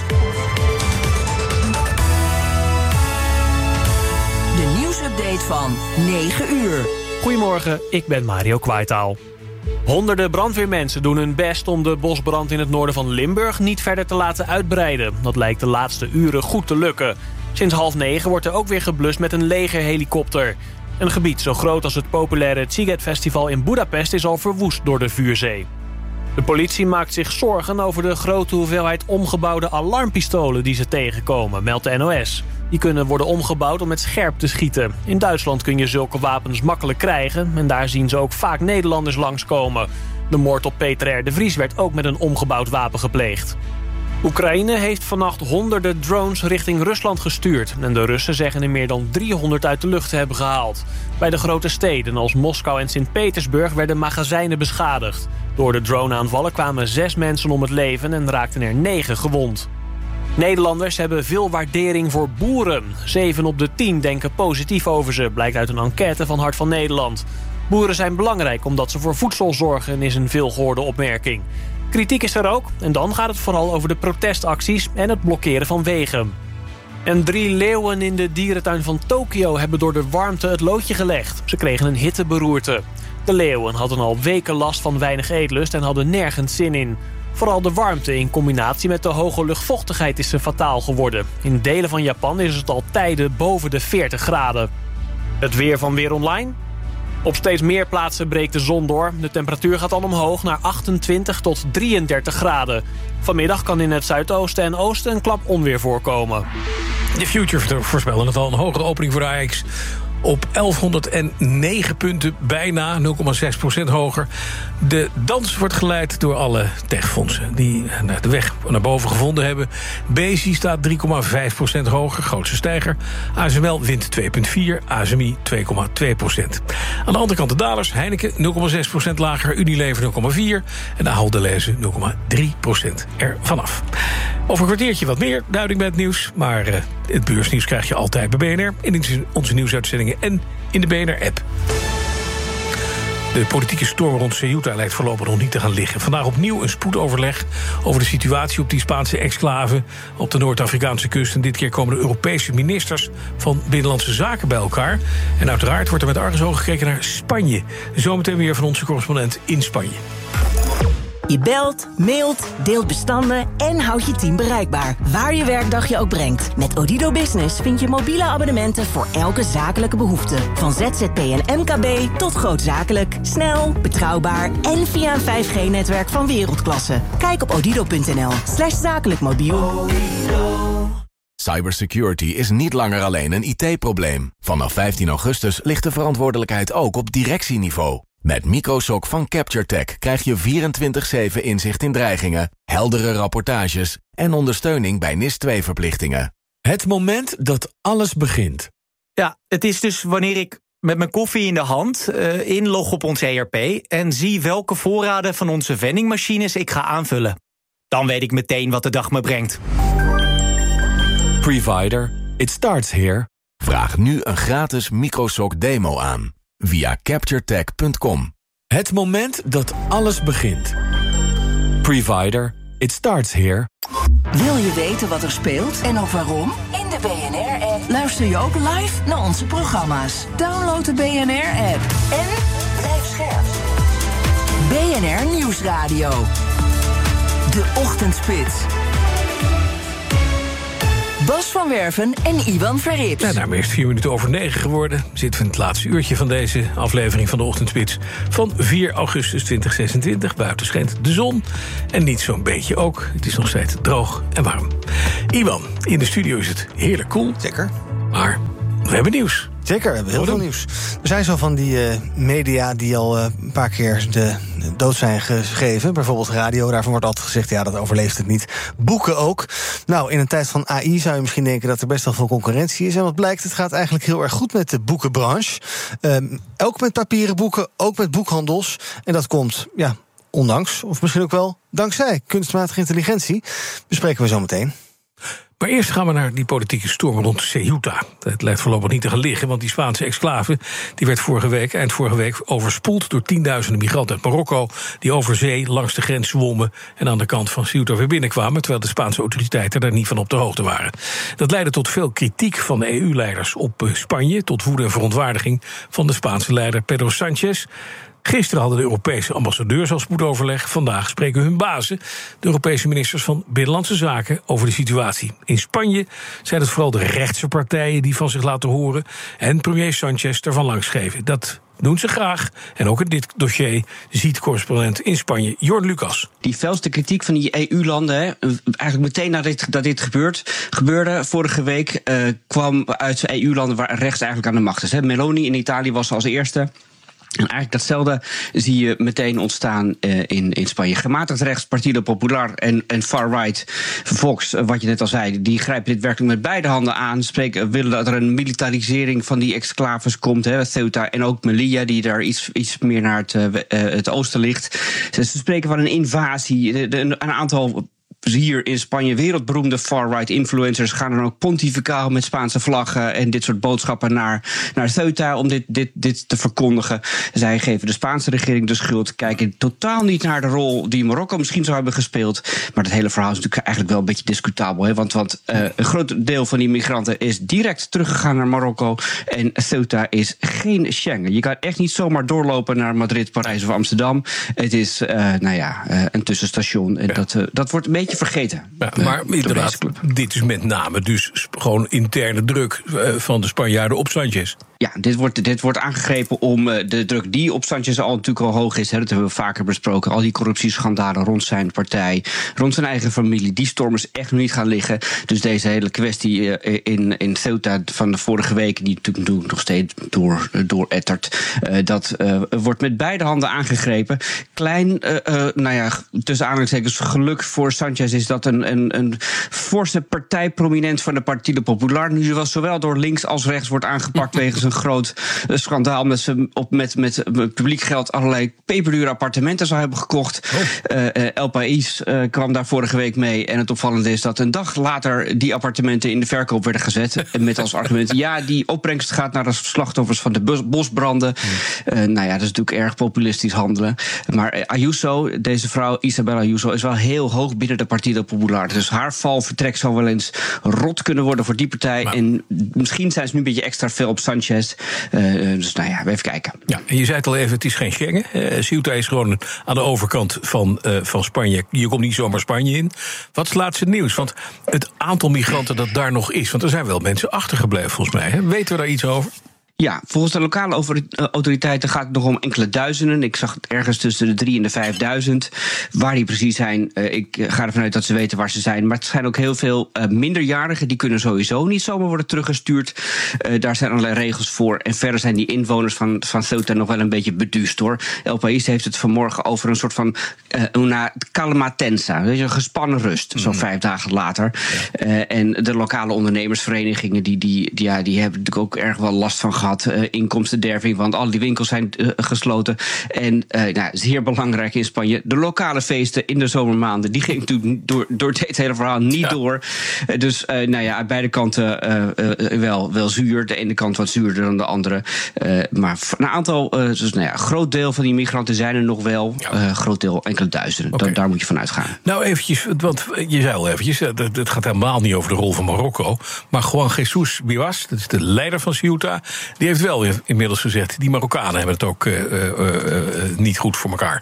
De nieuwsupdate van negen uur. Goedemorgen, ik ben Mario Kwaitaal. Honderden brandweermensen doen hun best om de bosbrand in het noorden van Limburg niet verder te laten uitbreiden. Dat lijkt de laatste uren goed te lukken. Sinds half negen wordt er ook weer geblust met een legerhelikopter. Een gebied zo groot als het populaire Sziget Festival in Budapest is al verwoest door de vuurzee. De politie maakt zich zorgen over de grote hoeveelheid omgebouwde alarmpistolen die ze tegenkomen, meldt de N O S. Die kunnen worden omgebouwd om met scherp te schieten. In Duitsland kun je zulke wapens makkelijk krijgen en daar zien ze ook vaak Nederlanders langskomen. De moord op Peter R. de Vries werd ook met een omgebouwd wapen gepleegd. Oekraïne heeft vannacht honderden drones richting Rusland gestuurd. En de Russen zeggen er meer dan driehonderd uit de lucht te hebben gehaald. Bij de grote steden als Moskou en Sint-Petersburg werden magazijnen beschadigd. Door de droneaanvallen kwamen zes mensen om het leven en raakten er negen gewond. Nederlanders hebben veel waardering voor boeren. Zeven op de tien denken positief over ze, blijkt uit een enquête van Hart van Nederland. Boeren zijn belangrijk omdat ze voor voedsel zorgen, is een veelgehoorde opmerking. Kritiek is er ook, en dan gaat het vooral over de protestacties en het blokkeren van wegen. En drie leeuwen in de dierentuin van Tokio hebben door de warmte het loodje gelegd. Ze kregen een hitteberoerte. De leeuwen hadden al weken last van weinig eetlust en hadden nergens zin in. Vooral de warmte in combinatie met de hoge luchtvochtigheid is ze fataal geworden. In delen van Japan is het al tijden boven de veertig graden. Het weer van Weer Online. Op steeds meer plaatsen breekt de zon door. De temperatuur gaat dan omhoog naar achtentwintig tot drieëndertig graden. Vanmiddag kan in het zuidoosten en oosten een klap onweer voorkomen. De Future voorspellen het al. Een hogere opening voor de A X. Op elfhonderdnegen punten, bijna nul komma zes procent hoger. De dans wordt geleid door alle techfondsen die de weg naar boven gevonden hebben. B S I staat drie komma vijf procent hoger, grootste stijger. A S M L wint twee komma vier, A S M I twee komma twee procent. Aan de andere kant de dalers, Heineken nul komma zes procent lager, Unilever nul komma vier en de Ahold Delhaize nul komma drie procent er vanaf. Over een kwartiertje wat meer duiding bij het nieuws, maar uh, het beursnieuws krijg je altijd bij B N R in onze nieuwsuitzendingen en in de B N R-app. De politieke storm rond Ceuta lijkt voorlopig nog niet te gaan liggen. Vandaag opnieuw een spoedoverleg over de situatie op die Spaanse exclave op de Noord-Afrikaanse kust. En dit keer komen de Europese ministers van Binnenlandse Zaken bij elkaar. En uiteraard wordt er met argusogen gekeken naar Spanje. Zometeen weer van onze correspondent in Spanje. Je belt, mailt, deelt bestanden en houdt je team bereikbaar. Waar je werkdag je ook brengt. Met Odido Business vind je mobiele abonnementen voor elke zakelijke behoefte. Van Z Z P en M K B tot grootzakelijk. Snel, betrouwbaar en via een vijf G netwerk van wereldklasse. Kijk op odido punt n l slash zakelijk mobiel. Cybersecurity is niet langer alleen een I T-probleem. Vanaf vijftien augustus ligt de verantwoordelijkheid ook op directieniveau. Met Microsoc van CaptureTech krijg je vierentwintig zeven inzicht in dreigingen, heldere rapportages en ondersteuning bij N I S twee verplichtingen. Het moment dat alles begint. Ja, het is dus wanneer ik met mijn koffie in de hand uh, inlog op ons E R P en zie welke voorraden van onze vendingmachines ik ga aanvullen. Dan weet ik meteen wat de dag me brengt. Previder, it starts here. Vraag nu een gratis Microsoc demo aan via capturetech punt com. Het moment dat alles begint. Previder, it starts here. Wil je weten wat er speelt en ook waarom? In de B N R-app luister je ook live naar onze programma's. Download de B N R-app en blijf scherp. B N R Nieuwsradio. De Ochtendspits. Bas van Werven en Iwan Verrips. Ja, daarmee is het vier minuten over negen geworden. Zitten we in het laatste uurtje van deze aflevering van de Ochtendspits van vier augustus tweeduizend zesentwintig. Buiten schijnt de zon. En niet zo'n beetje ook. Het is nog steeds droog en warm. Iwan, in de studio is het heerlijk koel. Zeker. Maar we hebben nieuws. Zeker, we hebben heel veel nieuws. Er zijn zo van die uh, media die al uh, een paar keer de dood zijn gegeven. Bijvoorbeeld radio, daarvan wordt altijd gezegd, ja, dat overleeft het niet. Boeken ook. Nou, in een tijd van A I zou je misschien denken dat er best wel veel concurrentie is. En wat blijkt, het gaat eigenlijk heel erg goed met de boekenbranche. Um, ook met papieren boeken, ook met boekhandels. En dat komt, ja, ondanks, of misschien ook wel dankzij kunstmatige intelligentie. Bespreken we zo meteen. Maar eerst gaan we naar die politieke storm rond Ceuta. Het lijkt voorlopig niet te gaan liggen, want die Spaanse exclave die werd vorige week, eind vorige week overspoeld door tienduizenden migranten uit Marokko die over zee langs de grens zwommen en aan de kant van Ceuta weer binnenkwamen, terwijl de Spaanse autoriteiten daar niet van op de hoogte waren. Dat leidde tot veel kritiek van de E U-leiders op Spanje, tot woede en verontwaardiging van de Spaanse leider Pedro Sánchez. Gisteren hadden de Europese ambassadeurs al spoedoverleg. Vandaag spreken hun bazen, de Europese ministers van Binnenlandse Zaken, over de situatie. In Spanje zijn het vooral de rechtse partijen die van zich laten horen en premier Sánchez ervan langsgeven. Dat doen ze graag. En ook in dit dossier ziet correspondent in Spanje Jorn Lucas. Die felste kritiek van die E U-landen, hè, eigenlijk meteen nadat dit, dat dit gebeurt, gebeurde vorige week, uh, kwam uit E U-landen waar rechts eigenlijk aan de macht is. Hè. Meloni in Italië was als eerste. En eigenlijk datzelfde zie je meteen ontstaan uh, in, in Spanje. Gematigd rechts, Partido Popular en, en far-right Vox, uh, wat je net al zei, die grijpen dit werkelijk met beide handen aan. Spreken, willen dat er een militarisering van die exclaves komt, hè, Ceuta en ook Melilla, die daar iets, iets meer naar het, uh, het oosten ligt. Ze, ze spreken van een invasie. De, de, een aantal hier in Spanje wereldberoemde far-right influencers gaan dan ook pontificaal met Spaanse vlaggen en dit soort boodschappen naar, naar Ceuta om dit, dit, dit te verkondigen. Zij geven de Spaanse regering de schuld, kijken totaal niet naar de rol die Marokko misschien zou hebben gespeeld. Maar het hele verhaal is natuurlijk eigenlijk wel een beetje discutabel. Hè? Want, want uh, een groot deel van die migranten is direct teruggegaan naar Marokko en Ceuta is geen Schengen. Je kan echt niet zomaar doorlopen naar Madrid, Parijs of Amsterdam. Het is uh, nou ja, uh, een tussenstation en ja. dat, uh, dat wordt een beetje vergeten. Ja, maar uh, inderdaad, dit is met name dus gewoon interne druk uh, van de Spanjaarden op Sánchez. Ja, dit wordt, dit wordt aangegrepen om uh, de druk die op Sánchez al natuurlijk al hoog is. Hè, dat hebben we vaker besproken. Al die corruptieschandalen rond zijn partij, rond zijn eigen familie. Die storm is echt nog niet gaan liggen. Dus deze hele kwestie uh, in, in Ceuta van de vorige week, die natuurlijk nog steeds door, door ettert, uh, dat uh, wordt met beide handen aangegrepen. Klein, uh, uh, nou ja, tussen aanhalingstekens geluk voor Sánchez is dat een, een, een forse partijprominent van de Partido Popular nu wel zowel door links als rechts wordt aangepakt wegens een groot schandaal omdat ze op met, met publiek geld allerlei peperdure appartementen zou hebben gekocht. Oh. Uh, El País uh, kwam daar vorige week mee. En het opvallende is dat een dag later die appartementen in de verkoop werden gezet. Met als argument, ja, die opbrengst gaat naar de slachtoffers van de bos, bosbranden. Mm. Uh, nou ja, dat is natuurlijk erg populistisch handelen. Maar uh, Ayuso, deze vrouw, Isabel Ayuso, is wel heel hoog binnen de Partido Popular. Dus haar valvertrek zou wel eens rot kunnen worden voor die partij. Maar en misschien zijn ze nu een beetje extra veel op Sánchez. Uh, dus nou ja, even kijken. Ja, en je zei het al even, het is geen Schengen. Uh, Ceuta is gewoon aan de overkant van, uh, van Spanje. Je komt niet zomaar Spanje in. Wat is het laatste nieuws? Want het aantal migranten dat daar nog is, want er zijn wel mensen achtergebleven volgens mij. Hè? Weten we daar iets over? Ja, volgens de lokale over, uh, autoriteiten gaat het nog om enkele duizenden. Ik zag het ergens tussen de drie en de vijfduizend. Waar die precies zijn, uh, ik ga ervan uit dat ze weten waar ze zijn. Maar het zijn ook heel veel uh, minderjarigen. Die kunnen sowieso niet zomaar worden teruggestuurd. Uh, daar zijn allerlei regels voor. En verder zijn die inwoners van, van Ceuta nog wel een beetje beduust, hoor. El País heeft het vanmorgen over een soort van uh, una calma tensa. Weet je, een gespannen rust, mm. zo'n vijf dagen later. Ja. Uh, en de lokale ondernemersverenigingen, die, die, die, ja, die hebben natuurlijk ook erg wel last van gehad. Uh, inkomstenderving, want al die winkels zijn uh, gesloten. En uh, nou, zeer belangrijk in Spanje, de lokale feesten in de zomermaanden, die ging natuurlijk door, door dit hele verhaal niet ja. door. Uh, dus uh, nou ja, aan beide kanten uh, uh, wel, wel zuur. De ene kant wat zuurder dan de andere. Uh, maar een aantal, uh, dus nou ja, een groot deel van die migranten zijn er nog wel. Een ja. uh, groot deel, enkele duizenden. Okay. Da- daar moet je van uitgaan. Nou, eventjes, want je zei al eventjes, het gaat helemaal niet over de rol van Marokko, maar Juan Jesus Biwas, dat is de leider van Ceuta, die heeft wel inmiddels gezegd, die Marokkanen hebben het ook uh, uh, uh, niet goed voor elkaar.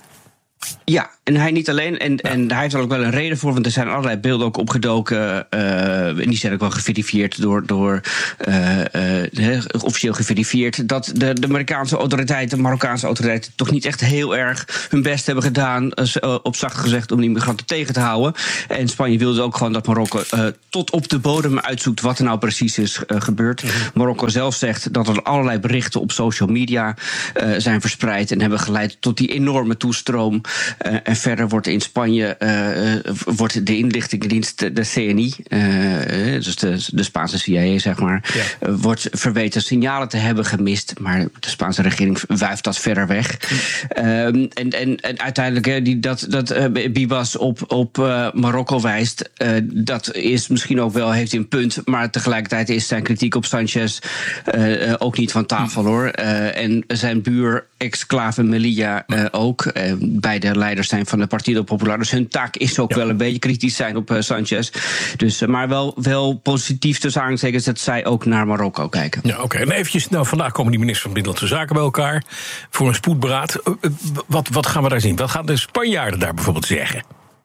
Ja, en hij niet alleen. En, ja. en hij heeft er ook wel een reden voor, want er zijn allerlei beelden ook opgedoken. Uh, en die zijn ook wel geverifieerd door, door uh, uh, officieel geverifieerd, dat de, de Amerikaanse autoriteiten, de Marokkaanse autoriteiten, toch niet echt heel erg hun best hebben gedaan, uh, op zacht gezegd, om die migranten tegen te houden. En Spanje wilde ook gewoon dat Marokko uh, tot op de bodem uitzoekt wat er nou precies is uh, gebeurd. Mm-hmm. Marokko zelf zegt dat er allerlei berichten op social media uh, zijn verspreid en hebben geleid tot die enorme toestroom. Uh, en verder wordt in Spanje uh, wordt de inlichtingendienst, de C N I, uh, dus de, de Spaanse C I A, zeg maar, ja. uh, wordt verweten signalen te hebben gemist. Maar de Spaanse regering wuift dat verder weg. Mm. Um, en, en, en uiteindelijk, hè, die, dat, dat uh, Bibas op, op uh, Marokko wijst, uh, dat is misschien ook wel, heeft hij een punt. Maar tegelijkertijd is zijn kritiek op Sanchez uh, ook niet van tafel, hoor. Uh, en zijn buur, exclave Melilla, uh, ook. Uh, beide leiders zijn van de Partido Popular. Dus hun taak is ook ja. wel een beetje kritisch zijn op uh, Sanchez. Dus, uh, maar wel, wel positief te aantekenen dat zij ook naar Marokko kijken. Ja, oké. Okay. En eventjes, nou, vandaag komen die ministers van Binnenlandse Zaken bij elkaar voor een spoedberaad. Uh, wat, wat gaan we daar zien? Wat gaan de Spanjaarden daar bijvoorbeeld zeggen?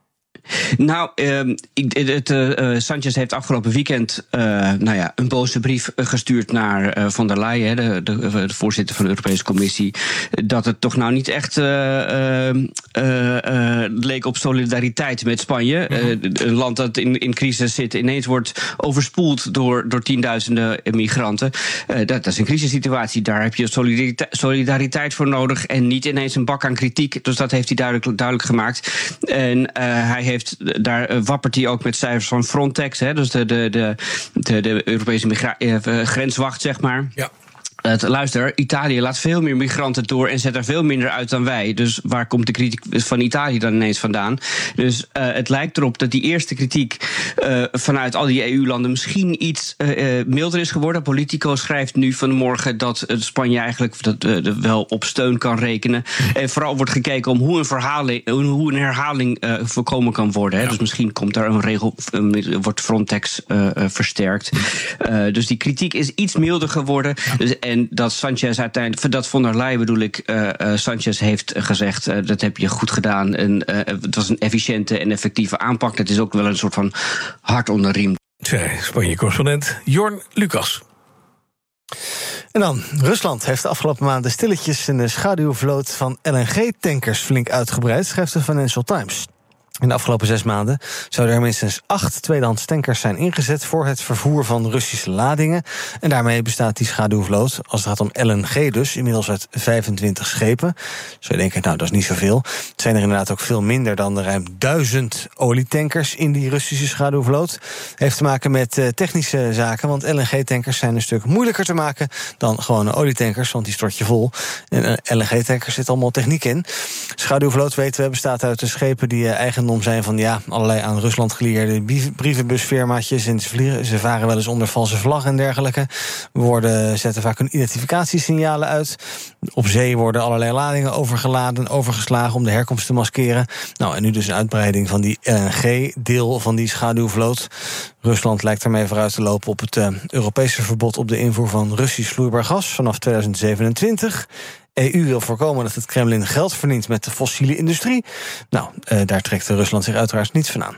Nou, uh, het, uh, Sanchez heeft afgelopen weekend uh, nou ja, een boze brief gestuurd naar uh, Von der Leyen, de, de, de voorzitter van de Europese Commissie, dat het toch nou niet echt uh, uh, uh, uh, leek op solidariteit met Spanje. Mm-hmm. Uh, een land dat in, in crisis zit, ineens wordt overspoeld door, door tienduizenden migranten. Uh, dat, dat is een crisissituatie, daar heb je solidariteit, solidariteit voor nodig en niet ineens een bak aan kritiek. Dus dat heeft hij duidelijk, duidelijk gemaakt. En uh, hij heeft Heeft, daar wappert hij ook met cijfers van Frontex, hè, dus de, de, de, de, de Europese migra- uh, grenswacht, zeg maar. Ja. Uh, luister, Italië laat veel meer migranten door en zet er veel minder uit dan wij. Dus waar komt de kritiek van Italië dan ineens vandaan? Dus uh, het lijkt erop dat die eerste kritiek uh, vanuit al die E U-landen misschien iets uh, uh, milder is geworden. Politico schrijft nu vanmorgen dat uh, Spanje eigenlijk dat, uh, wel op steun kan rekenen. En vooral wordt gekeken om hoe een, verhaling, hoe een herhaling uh, voorkomen kan worden. Hè. Ja. Dus misschien komt daar een regel, uh, wordt Frontex uh, uh, versterkt. Uh, dus die kritiek is iets milder geworden. Ja. Dus, En dat Sanchez uiteindelijk, dat Von der Leyen bedoel ik, uh, uh, Sanchez heeft gezegd, uh, dat heb je goed gedaan. En uh, het was een efficiënte en effectieve aanpak. Het is ook wel een soort van hart onder de riem. Zij, Spanje-correspondent Jorn Lucas. En dan, Rusland heeft de afgelopen maanden stilletjes in de schaduwvloot van L N G-tankers flink uitgebreid, schrijft de Financial Times. In de afgelopen zes maanden zouden er minstens acht tweedehands tankers zijn ingezet voor het vervoer van Russische ladingen. En daarmee bestaat die schaduwvloot, als het gaat om L N G dus, inmiddels uit vijfentwintig schepen. Zou je denken, nou, dat is niet zoveel. Het zijn er inderdaad ook veel minder dan de ruim duizend olietankers in die Russische schaduwvloot. Heeft te maken met uh, technische zaken, want L N G-tankers zijn een stuk moeilijker te maken dan gewone olietankers, want die stort je vol. En uh, L N G-tankers zit allemaal techniek in. Schaduwvloot, weten we, bestaat uit de schepen die uh, eigendom zijn van ja, allerlei aan Rusland gelieerde brievenbusfirmaatjes en ze, vliegen, ze varen wel eens onder valse vlag en dergelijke. Worden, zetten vaak hun identificatiesignalen uit. Op zee worden allerlei ladingen overgeladen, overgeslagen om de herkomst te maskeren. Nou, en nu dus een uitbreiding van die L N G-deel van die schaduwvloot. Rusland lijkt ermee vooruit te lopen op het uh, Europese verbod op de invoer van Russisch vloeibaar gas vanaf tweeduizend zevenentwintig. E U wil voorkomen dat het Kremlin geld verdient met de fossiele industrie. Nou, uh, daar trekt Rusland zich uiteraard niets van aan.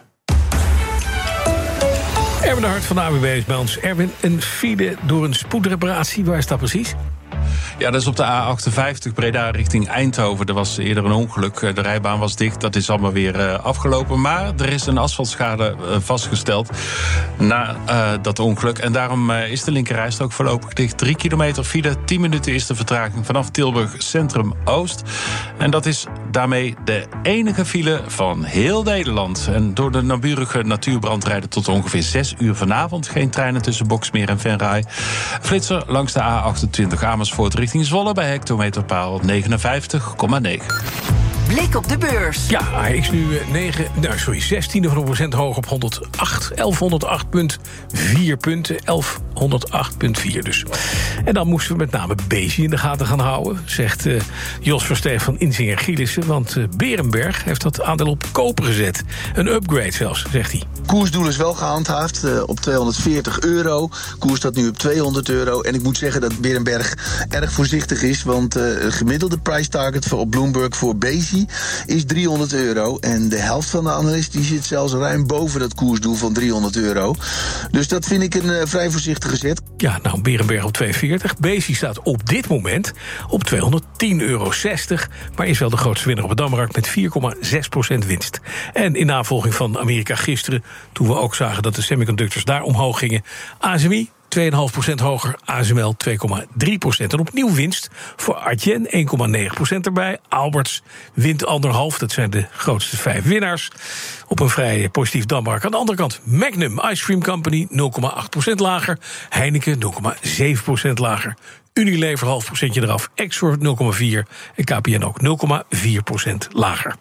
Erwin de Hart van de A W B is bij ons. Erwin, een file door een spoedreparatie, waar is dat precies? Ja, dat is op de A achtenvijftig Breda richting Eindhoven. Er was eerder een ongeluk. De rijbaan was dicht. Dat is allemaal weer uh, afgelopen. Maar er is een asfaltschade uh, vastgesteld na uh, dat ongeluk. En daarom uh, is de linkerrijstrook voorlopig dicht. Drie kilometer file. Tien minuten is de vertraging vanaf Tilburg Centrum Oost. En dat is daarmee de enige file van heel Nederland. En door de naburige natuurbrand rijden tot ongeveer zes uur vanavond geen treinen tussen Boksmeer en Venray. Flitser langs de A achtentwintig Amersfoort richting Zwolle bij hectometerpaal negenenvijftig komma negen. Blik op de beurs. Ja, A X nu negen, nou sorry, zestiende van een procent hoog op honderdacht, elfhonderdacht komma vier punten, elfhonderdacht komma vier dus. En dan moesten we met name Bezi in de gaten gaan houden, zegt uh, Jos Versteeg van Insinger Gielissen, want uh, Berenberg heeft dat aandeel op koper gezet. Een upgrade zelfs, zegt hij. Koersdoel is wel gehandhaafd uh, op tweehonderdveertig euro. Koers staat nu op tweehonderd euro. En ik moet zeggen dat Berenberg erg voorzichtig is, want uh, het gemiddelde price target voor op Bloomberg voor Bezi is driehonderd euro. En de helft van de analisten die zit zelfs ruim boven dat koersdoel van driehonderd euro. Dus dat vind ik een uh, vrij voorzichtige zet. Ja, nou, Berenberg op tweehonderdveertig. Bezi staat op dit moment op tweehonderdtien euro zestig. Maar is wel de grootste winnaar op het Dammarkt met vier komma zes procent winst. En in navolging van Amerika gisteren, toen we ook zagen dat de semiconductors daar omhoog gingen, A S M I twee komma vijf procent hoger, A S M L twee komma drie procent. En opnieuw winst voor Adyen, één komma negen procent erbij. Alberts wint anderhalf, dat zijn de grootste vijf winnaars. Op een vrij positief Dammarkt. Aan de andere kant Magnum Ice Cream Company nul komma acht procent lager. Heineken nul komma zeven procent lager. Unilever half procentje eraf. Exor nul komma vier en K P N ook nul komma vier procent lager.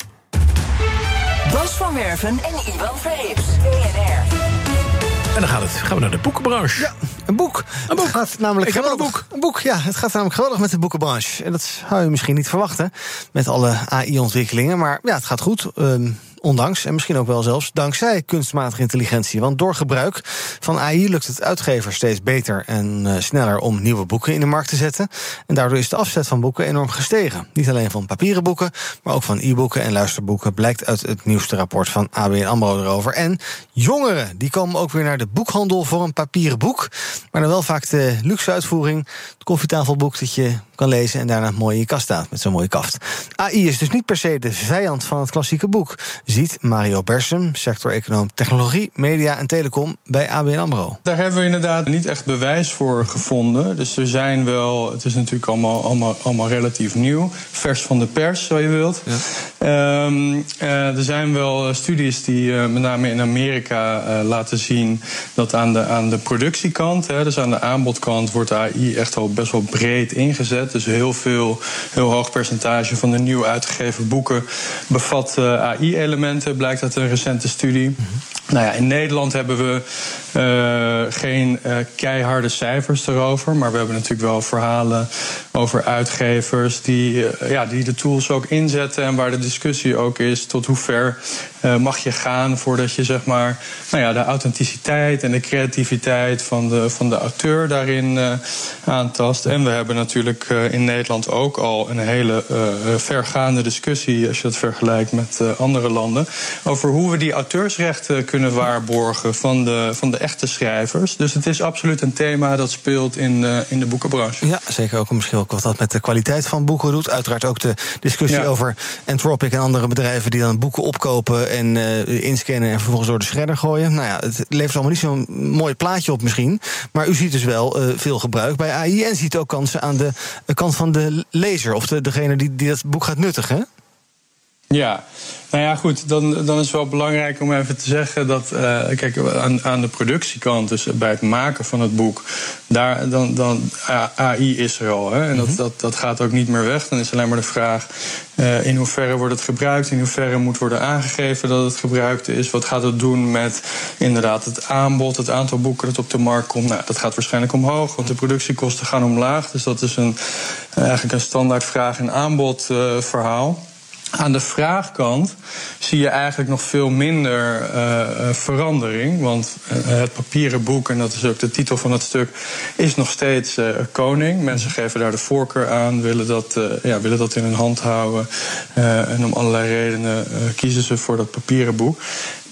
Bas van Werven en Ivan Verrips. B N R. En dan gaat het, gaan we naar de boekenbranche. Ja, een boek. Een boek. Het gaat namelijk Ik heb geweldig. een boek. Een boek, ja. Het gaat namelijk geweldig met de boekenbranche. En dat zou je misschien niet verwachten met alle A I-ontwikkelingen. Maar ja, het gaat goed. Um, Ondanks, en misschien ook wel zelfs dankzij kunstmatige intelligentie. Want door gebruik van A I lukt het uitgevers steeds beter en uh, sneller om nieuwe boeken in de markt te zetten. En daardoor is de afzet van boeken enorm gestegen. Niet alleen van papieren boeken, maar ook van e-boeken en luisterboeken, blijkt uit het nieuwste rapport van A B N AMRO erover. En jongeren, die komen ook weer naar de boekhandel voor een papieren boek. Maar dan wel vaak de luxe uitvoering, het koffietafelboek dat je kan lezen en daarna mooi in je kast staat met zo'n mooie kaft. A I is dus niet per se de vijand van het klassieke boek, ziet Mario Bersum, sector-econoom technologie, media en telecom bij A B N AMRO. Daar hebben we inderdaad niet echt bewijs voor gevonden. Dus er zijn wel, het is natuurlijk allemaal, allemaal, allemaal relatief nieuw, vers van de pers, zo je wilt. Ja. Um, uh, er zijn wel studies die uh, met name in Amerika uh, laten zien dat aan de, aan de productiekant, hè, dus aan de aanbodkant, wordt A I echt al best wel breed ingezet. Dus heel veel, heel hoog percentage van de nieuw uitgegeven boeken bevat uh, A I-elementen, blijkt uit een recente studie. Mm-hmm. Nou ja, in Nederland hebben we uh, geen uh, keiharde cijfers erover, maar we hebben natuurlijk wel verhalen over uitgevers die, uh, ja, die de tools ook inzetten en waar de discussie ook is tot hoe ver uh, mag je gaan voordat je zeg maar, nou ja, de authenticiteit en de creativiteit van de, van de auteur daarin uh, aantast. En we hebben natuurlijk uh, in Nederland ook al een hele uh, vergaande discussie, als je dat vergelijkt met uh, andere landen, over hoe we die auteursrechten kunnen waarborgen van de, van de echte schrijvers. Dus het is absoluut een thema dat speelt in de, in de boekenbranche. Ja, zeker ook misschien ook wat dat met de kwaliteit van boeken doet. Uiteraard ook de discussie ja. over Anthropic en andere bedrijven die dan boeken opkopen en uh, inscannen en vervolgens door de shredder gooien. Nou ja, het levert allemaal niet zo'n mooi plaatje op misschien. Maar u ziet dus wel uh, veel gebruik bij A I en ziet ook kansen aan de uh, kant van de lezer of de, degene die, die dat boek gaat nuttigen, hè? Ja, nou ja, goed, dan, dan is het wel belangrijk om even te zeggen dat, uh, kijk, aan, aan de productiekant, dus bij het maken van het boek, daar, dan, dan A I is er al, hè, en dat, dat, dat gaat ook niet meer weg. Dan is alleen maar de vraag, uh, in hoeverre wordt het gebruikt, in hoeverre moet worden aangegeven dat het gebruikt is, wat gaat het doen met inderdaad het aanbod, het aantal boeken dat op de markt komt. Nou, dat gaat waarschijnlijk omhoog, want de productiekosten gaan omlaag, dus dat is een, eigenlijk een standaard vraag- en aanbod uh, verhaal. Aan de vraagkant zie je eigenlijk nog veel minder uh, verandering. Want uh, het papieren boek, en dat is ook de titel van het stuk, is nog steeds uh, koning. Mensen geven daar de voorkeur aan, willen dat, uh, ja, willen dat in hun hand houden. Uh, en om allerlei redenen uh, kiezen ze voor dat papieren boek.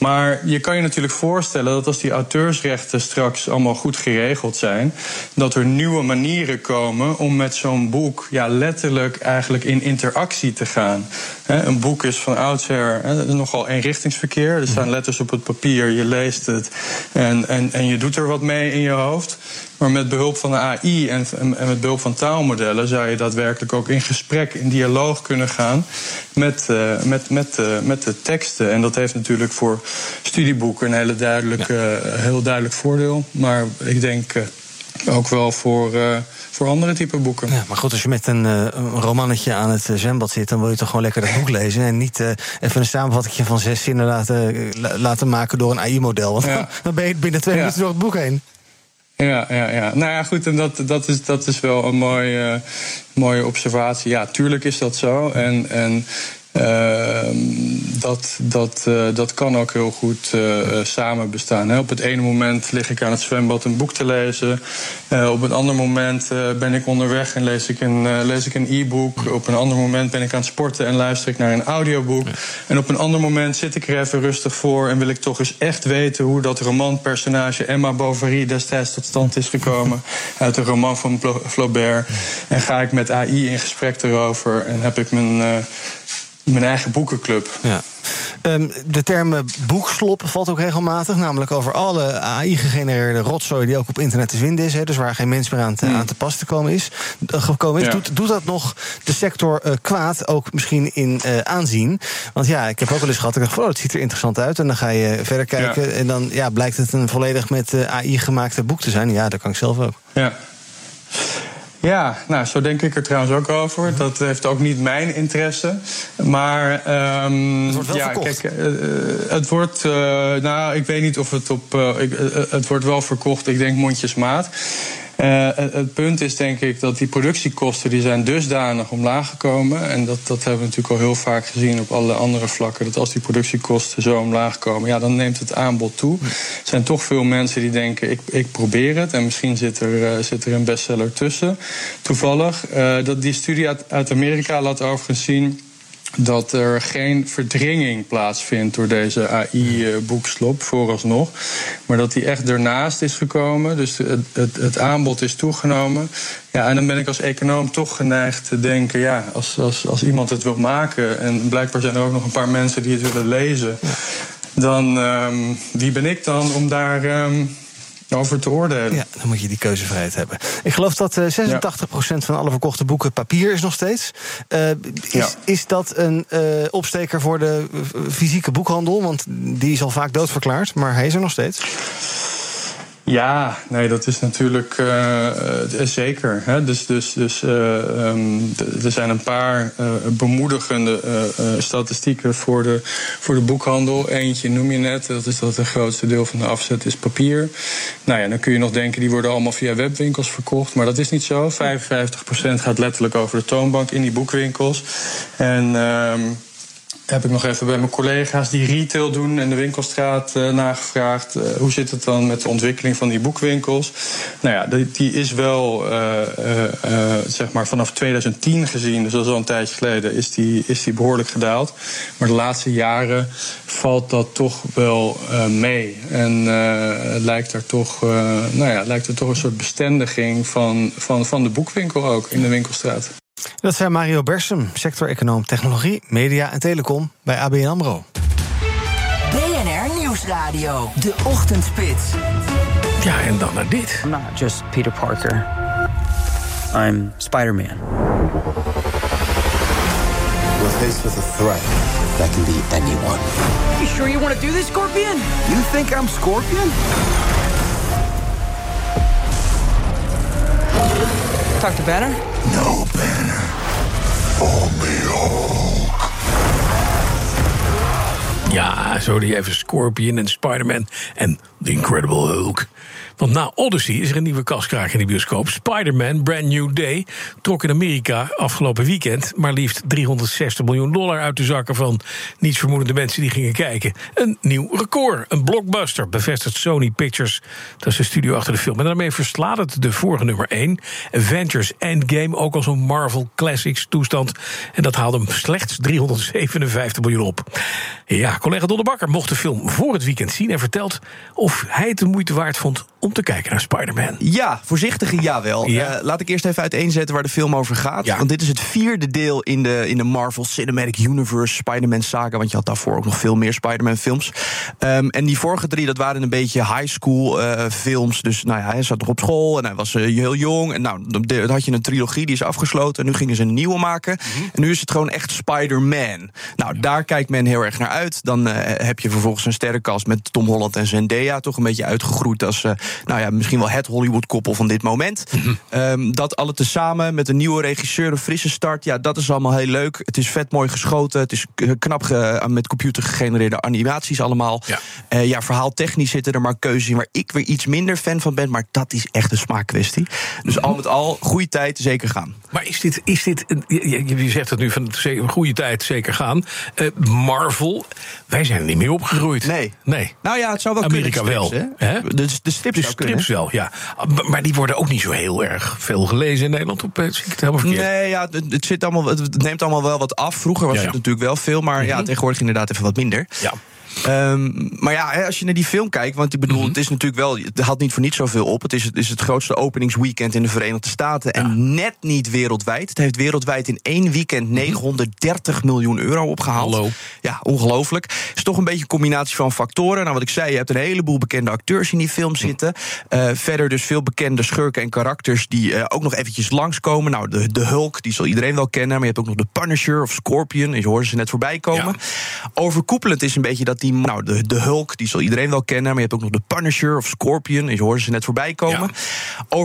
Maar je kan je natuurlijk voorstellen dat als die auteursrechten straks allemaal goed geregeld zijn, dat er nieuwe manieren komen om met zo'n boek ja, letterlijk eigenlijk in interactie te gaan. He, een boek is van oudsher he, nogal eenrichtingsverkeer. Er staan letters op het papier, je leest het en, en, en je doet er wat mee in je hoofd. Maar met behulp van de A I en, en met behulp van taalmodellen zou je daadwerkelijk ook in gesprek, in dialoog kunnen gaan met, uh, met, met, uh, met de teksten. En dat heeft natuurlijk voor studieboeken een hele duidelijke, ja. uh, heel duidelijk voordeel. Maar ik denk uh, ook wel voor, uh, voor andere type boeken. Ja, maar goed, als je met een, uh, een romannetje aan het zwembad zit, dan wil je toch gewoon lekker dat boek lezen en niet uh, even een samenvatting van zes zinnen laten, laten maken door een A I-model. Want ja. dan ben je binnen twee ja. minuten door het boek heen. Ja, ja, ja. Nou ja, goed, en dat, dat, is, dat is wel een mooie, uh, mooie observatie. Ja, tuurlijk is dat zo. En, en uh, dat, dat, uh, dat kan ook heel goed uh, samen bestaan. Hè. Op het ene moment lig ik aan het zwembad een boek te lezen. Uh, op een ander moment uh, ben ik onderweg en lees ik een, uh, lees ik een e-book. Op een ander moment ben ik aan het sporten en luister ik naar een audioboek. Ja. En op een ander moment zit ik er even rustig voor en wil ik toch eens echt weten hoe dat romanpersonage Emma Bovary destijds tot stand is gekomen uit de roman van Flaubert. En ga ik met A I in gesprek erover en heb ik mijn, uh, mijn eigen boekenclub. Ja. Um, de term boekslop valt ook regelmatig, namelijk over alle A I-gegenereerde rotzooi die ook op internet te vinden is, he, dus waar geen mens meer aan te, mm. aan te pas te komen is. Gekomen is. Ja. Doet, doet dat nog de sector uh, kwaad, ook misschien in uh, aanzien? Want ja, ik heb ook wel eens gehad, ik dacht, oh, het ziet er interessant uit, en dan ga je verder kijken, ja. en dan ja, blijkt het een volledig met uh, A I gemaakte boek te zijn. Ja, dat kan ik zelf ook. Ja. Ja, nou, zo denk ik er trouwens ook over. Dat heeft ook niet mijn interesse. Maar um, het wordt wel ja, verkocht. Kijk, uh, het wordt, uh, nou, ik weet niet of het op, uh, ik, uh, het wordt wel verkocht. Ik denk mondjesmaat. Uh, het punt is denk ik dat die productiekosten die zijn dusdanig omlaag gekomen. En dat, dat hebben we natuurlijk al heel vaak gezien op alle andere vlakken. Dat als die productiekosten zo omlaag komen, ja, dan neemt het aanbod toe. Er zijn toch veel mensen die denken, ik, ik probeer het. En misschien zit er, uh, zit er een bestseller tussen. Toevallig, uh, dat die studie uit, uit Amerika laat overigens zien dat er geen verdringing plaatsvindt door deze A I-boekslop, vooralsnog. Maar dat die echt ernaast is gekomen. Dus het, het, het aanbod is toegenomen. Ja, en dan ben ik als econoom toch geneigd te denken, ja, als, als, als iemand het wil maken, en blijkbaar zijn er ook nog een paar mensen die het willen lezen, dan um, wie ben ik dan om daar Um, over te oordelen. Ja, dan moet je die keuzevrijheid hebben. Ik geloof dat uh, zesentachtig procent van alle verkochte boeken papier is nog steeds. Uh, is, ja. is dat een uh, opsteker voor de uh, fysieke boekhandel? Want die is al vaak doodverklaard, maar hij is er nog steeds. Ja, nee, dat is natuurlijk uh, uh, zeker. Hè. Dus, dus, dus uh, um, d- er zijn een paar uh, bemoedigende uh, uh, statistieken voor de, voor de boekhandel. Eentje noem je net, dat is dat het grootste deel van de afzet is papier. Nou ja, dan kun je nog denken, die worden allemaal via webwinkels verkocht. Maar dat is niet zo. vijfenvijftig procent gaat letterlijk over de toonbank in die boekwinkels. En Um, heb ik nog even bij mijn collega's die retail doen en de winkelstraat uh, nagevraagd. Uh, hoe zit het dan met de ontwikkeling van die boekwinkels? Nou ja, die, die is wel, uh, uh, uh, zeg maar, vanaf twintig tien gezien, dus dat is al een tijdje geleden, is die, is die behoorlijk gedaald. Maar de laatste jaren valt dat toch wel uh, mee. En uh, lijkt er toch, uh, nou ja, lijkt er toch een soort bestendiging van, van, van de boekwinkel ook in de winkelstraat. Dat zei Mario Bersem, sector-econoom technologie, media en telecom bij A B N AMRO. B N R Nieuwsradio, de ochtendspits. Ja, en dan naar dit. I'm not just Peter Parker. I'm Spider-Man. We're faced with a threat that can be anyone. You sure you want to do this, Scorpion? You think I'm Scorpion? Talk to Banner? No, Banner. Only Hulk. Ja, zo die even Scorpion en Spider-Man en The Incredible Hulk. Want na Odyssey is er een nieuwe kaskraak in de bioscoop. Spider-Man, Brand New Day, trok in Amerika afgelopen weekend maar liefst driehonderdzestig miljoen dollar uit de zakken van nietsvermoedende mensen die gingen kijken. Een nieuw record, een blockbuster, bevestigt Sony Pictures. Dat is de studio achter de film. En daarmee verslaat het de vorige nummer één. Avengers Endgame, ook al zo'n Marvel Classics toestand. En dat haalde hem slechts driehonderdzevenenvijftig miljoen op. Ja, collega Don de Bakker mocht de film voor het weekend zien en vertelt of hij het de moeite waard vond om te kijken naar Spider-Man. Ja, voorzichtige jawel. Ja. Uh, laat ik eerst even uiteenzetten waar de film over gaat. Ja. Want dit is het vierde deel in de, in de Marvel Cinematic Universe Spider-Man saga. Want je had daarvoor ook nog veel meer Spider-Man films. Um, en die vorige drie, dat waren een beetje high school uh, films. Dus nou ja, hij zat nog op school en hij was uh, heel jong. En nou, dan had je een trilogie, die is afgesloten. En nu gingen ze een nieuwe maken. Mm-hmm. En nu is het gewoon echt Spider-Man. Nou, daar kijkt men heel erg naar uit. Dan uh, heb je vervolgens een sterrenkast met Tom Holland en Zendaya. Toch een beetje uitgegroeid als uh, nou ja, misschien wel het Hollywood-koppel van dit moment. Mm-hmm. Um, dat alle tezamen met een nieuwe regisseur, een frisse start. Ja, dat is allemaal heel leuk. Het is vet mooi geschoten. Het is knap ge- met computer gegenereerde animaties allemaal. Ja, uh, ja verhaaltechnisch zitten er maar keuzes in waar ik weer iets minder fan van ben. Maar dat is echt een smaakkwestie. Dus mm-hmm. al met al, goede tijd, zeker gaan. Maar is dit, is dit een, je, je zegt het nu van een goede tijd, zeker gaan. Uh, Marvel, wij zijn er niet meer opgegroeid. Nee. nee. Nou ja, het zou wel Amerika kunnen. Strips, wel. Hè? De, de strips, de zou strips wel, ja. Maar die worden ook niet zo heel erg veel gelezen in Nederland. Op, zie ik het helemaal verkeerd? Nee, ja, het, het, zit allemaal, het neemt allemaal wel wat af. Vroeger was ja, ja. het natuurlijk wel veel, maar mm-hmm. ja, tegenwoordig inderdaad even wat minder. Ja. Um, maar ja, als je naar die film kijkt, want ik bedoel, mm-hmm. het is natuurlijk wel, het haalt niet voor niet zoveel op. Het is het, is het grootste openingsweekend in de Verenigde Staten en ja. net niet wereldwijd. Het heeft wereldwijd in één weekend negenhonderddertig miljoen euro opgehaald. Hallo. Ja, ongelooflijk. Het is toch een beetje een combinatie van factoren. Nou, wat ik zei, je hebt een heleboel bekende acteurs in die film zitten. Uh, verder dus veel bekende schurken en karakters die uh, ook nog eventjes langskomen. Nou, de, de Hulk, die zal iedereen wel kennen, maar je hebt ook nog de Punisher of Scorpion, je hoort ze net voorbij komen. Ja. Overkoepelend is een beetje dat die, nou, de, de Hulk, die zal iedereen wel kennen, maar je hebt ook nog de Punisher of Scorpion, je hoort ze net voorbij komen. Ja. Over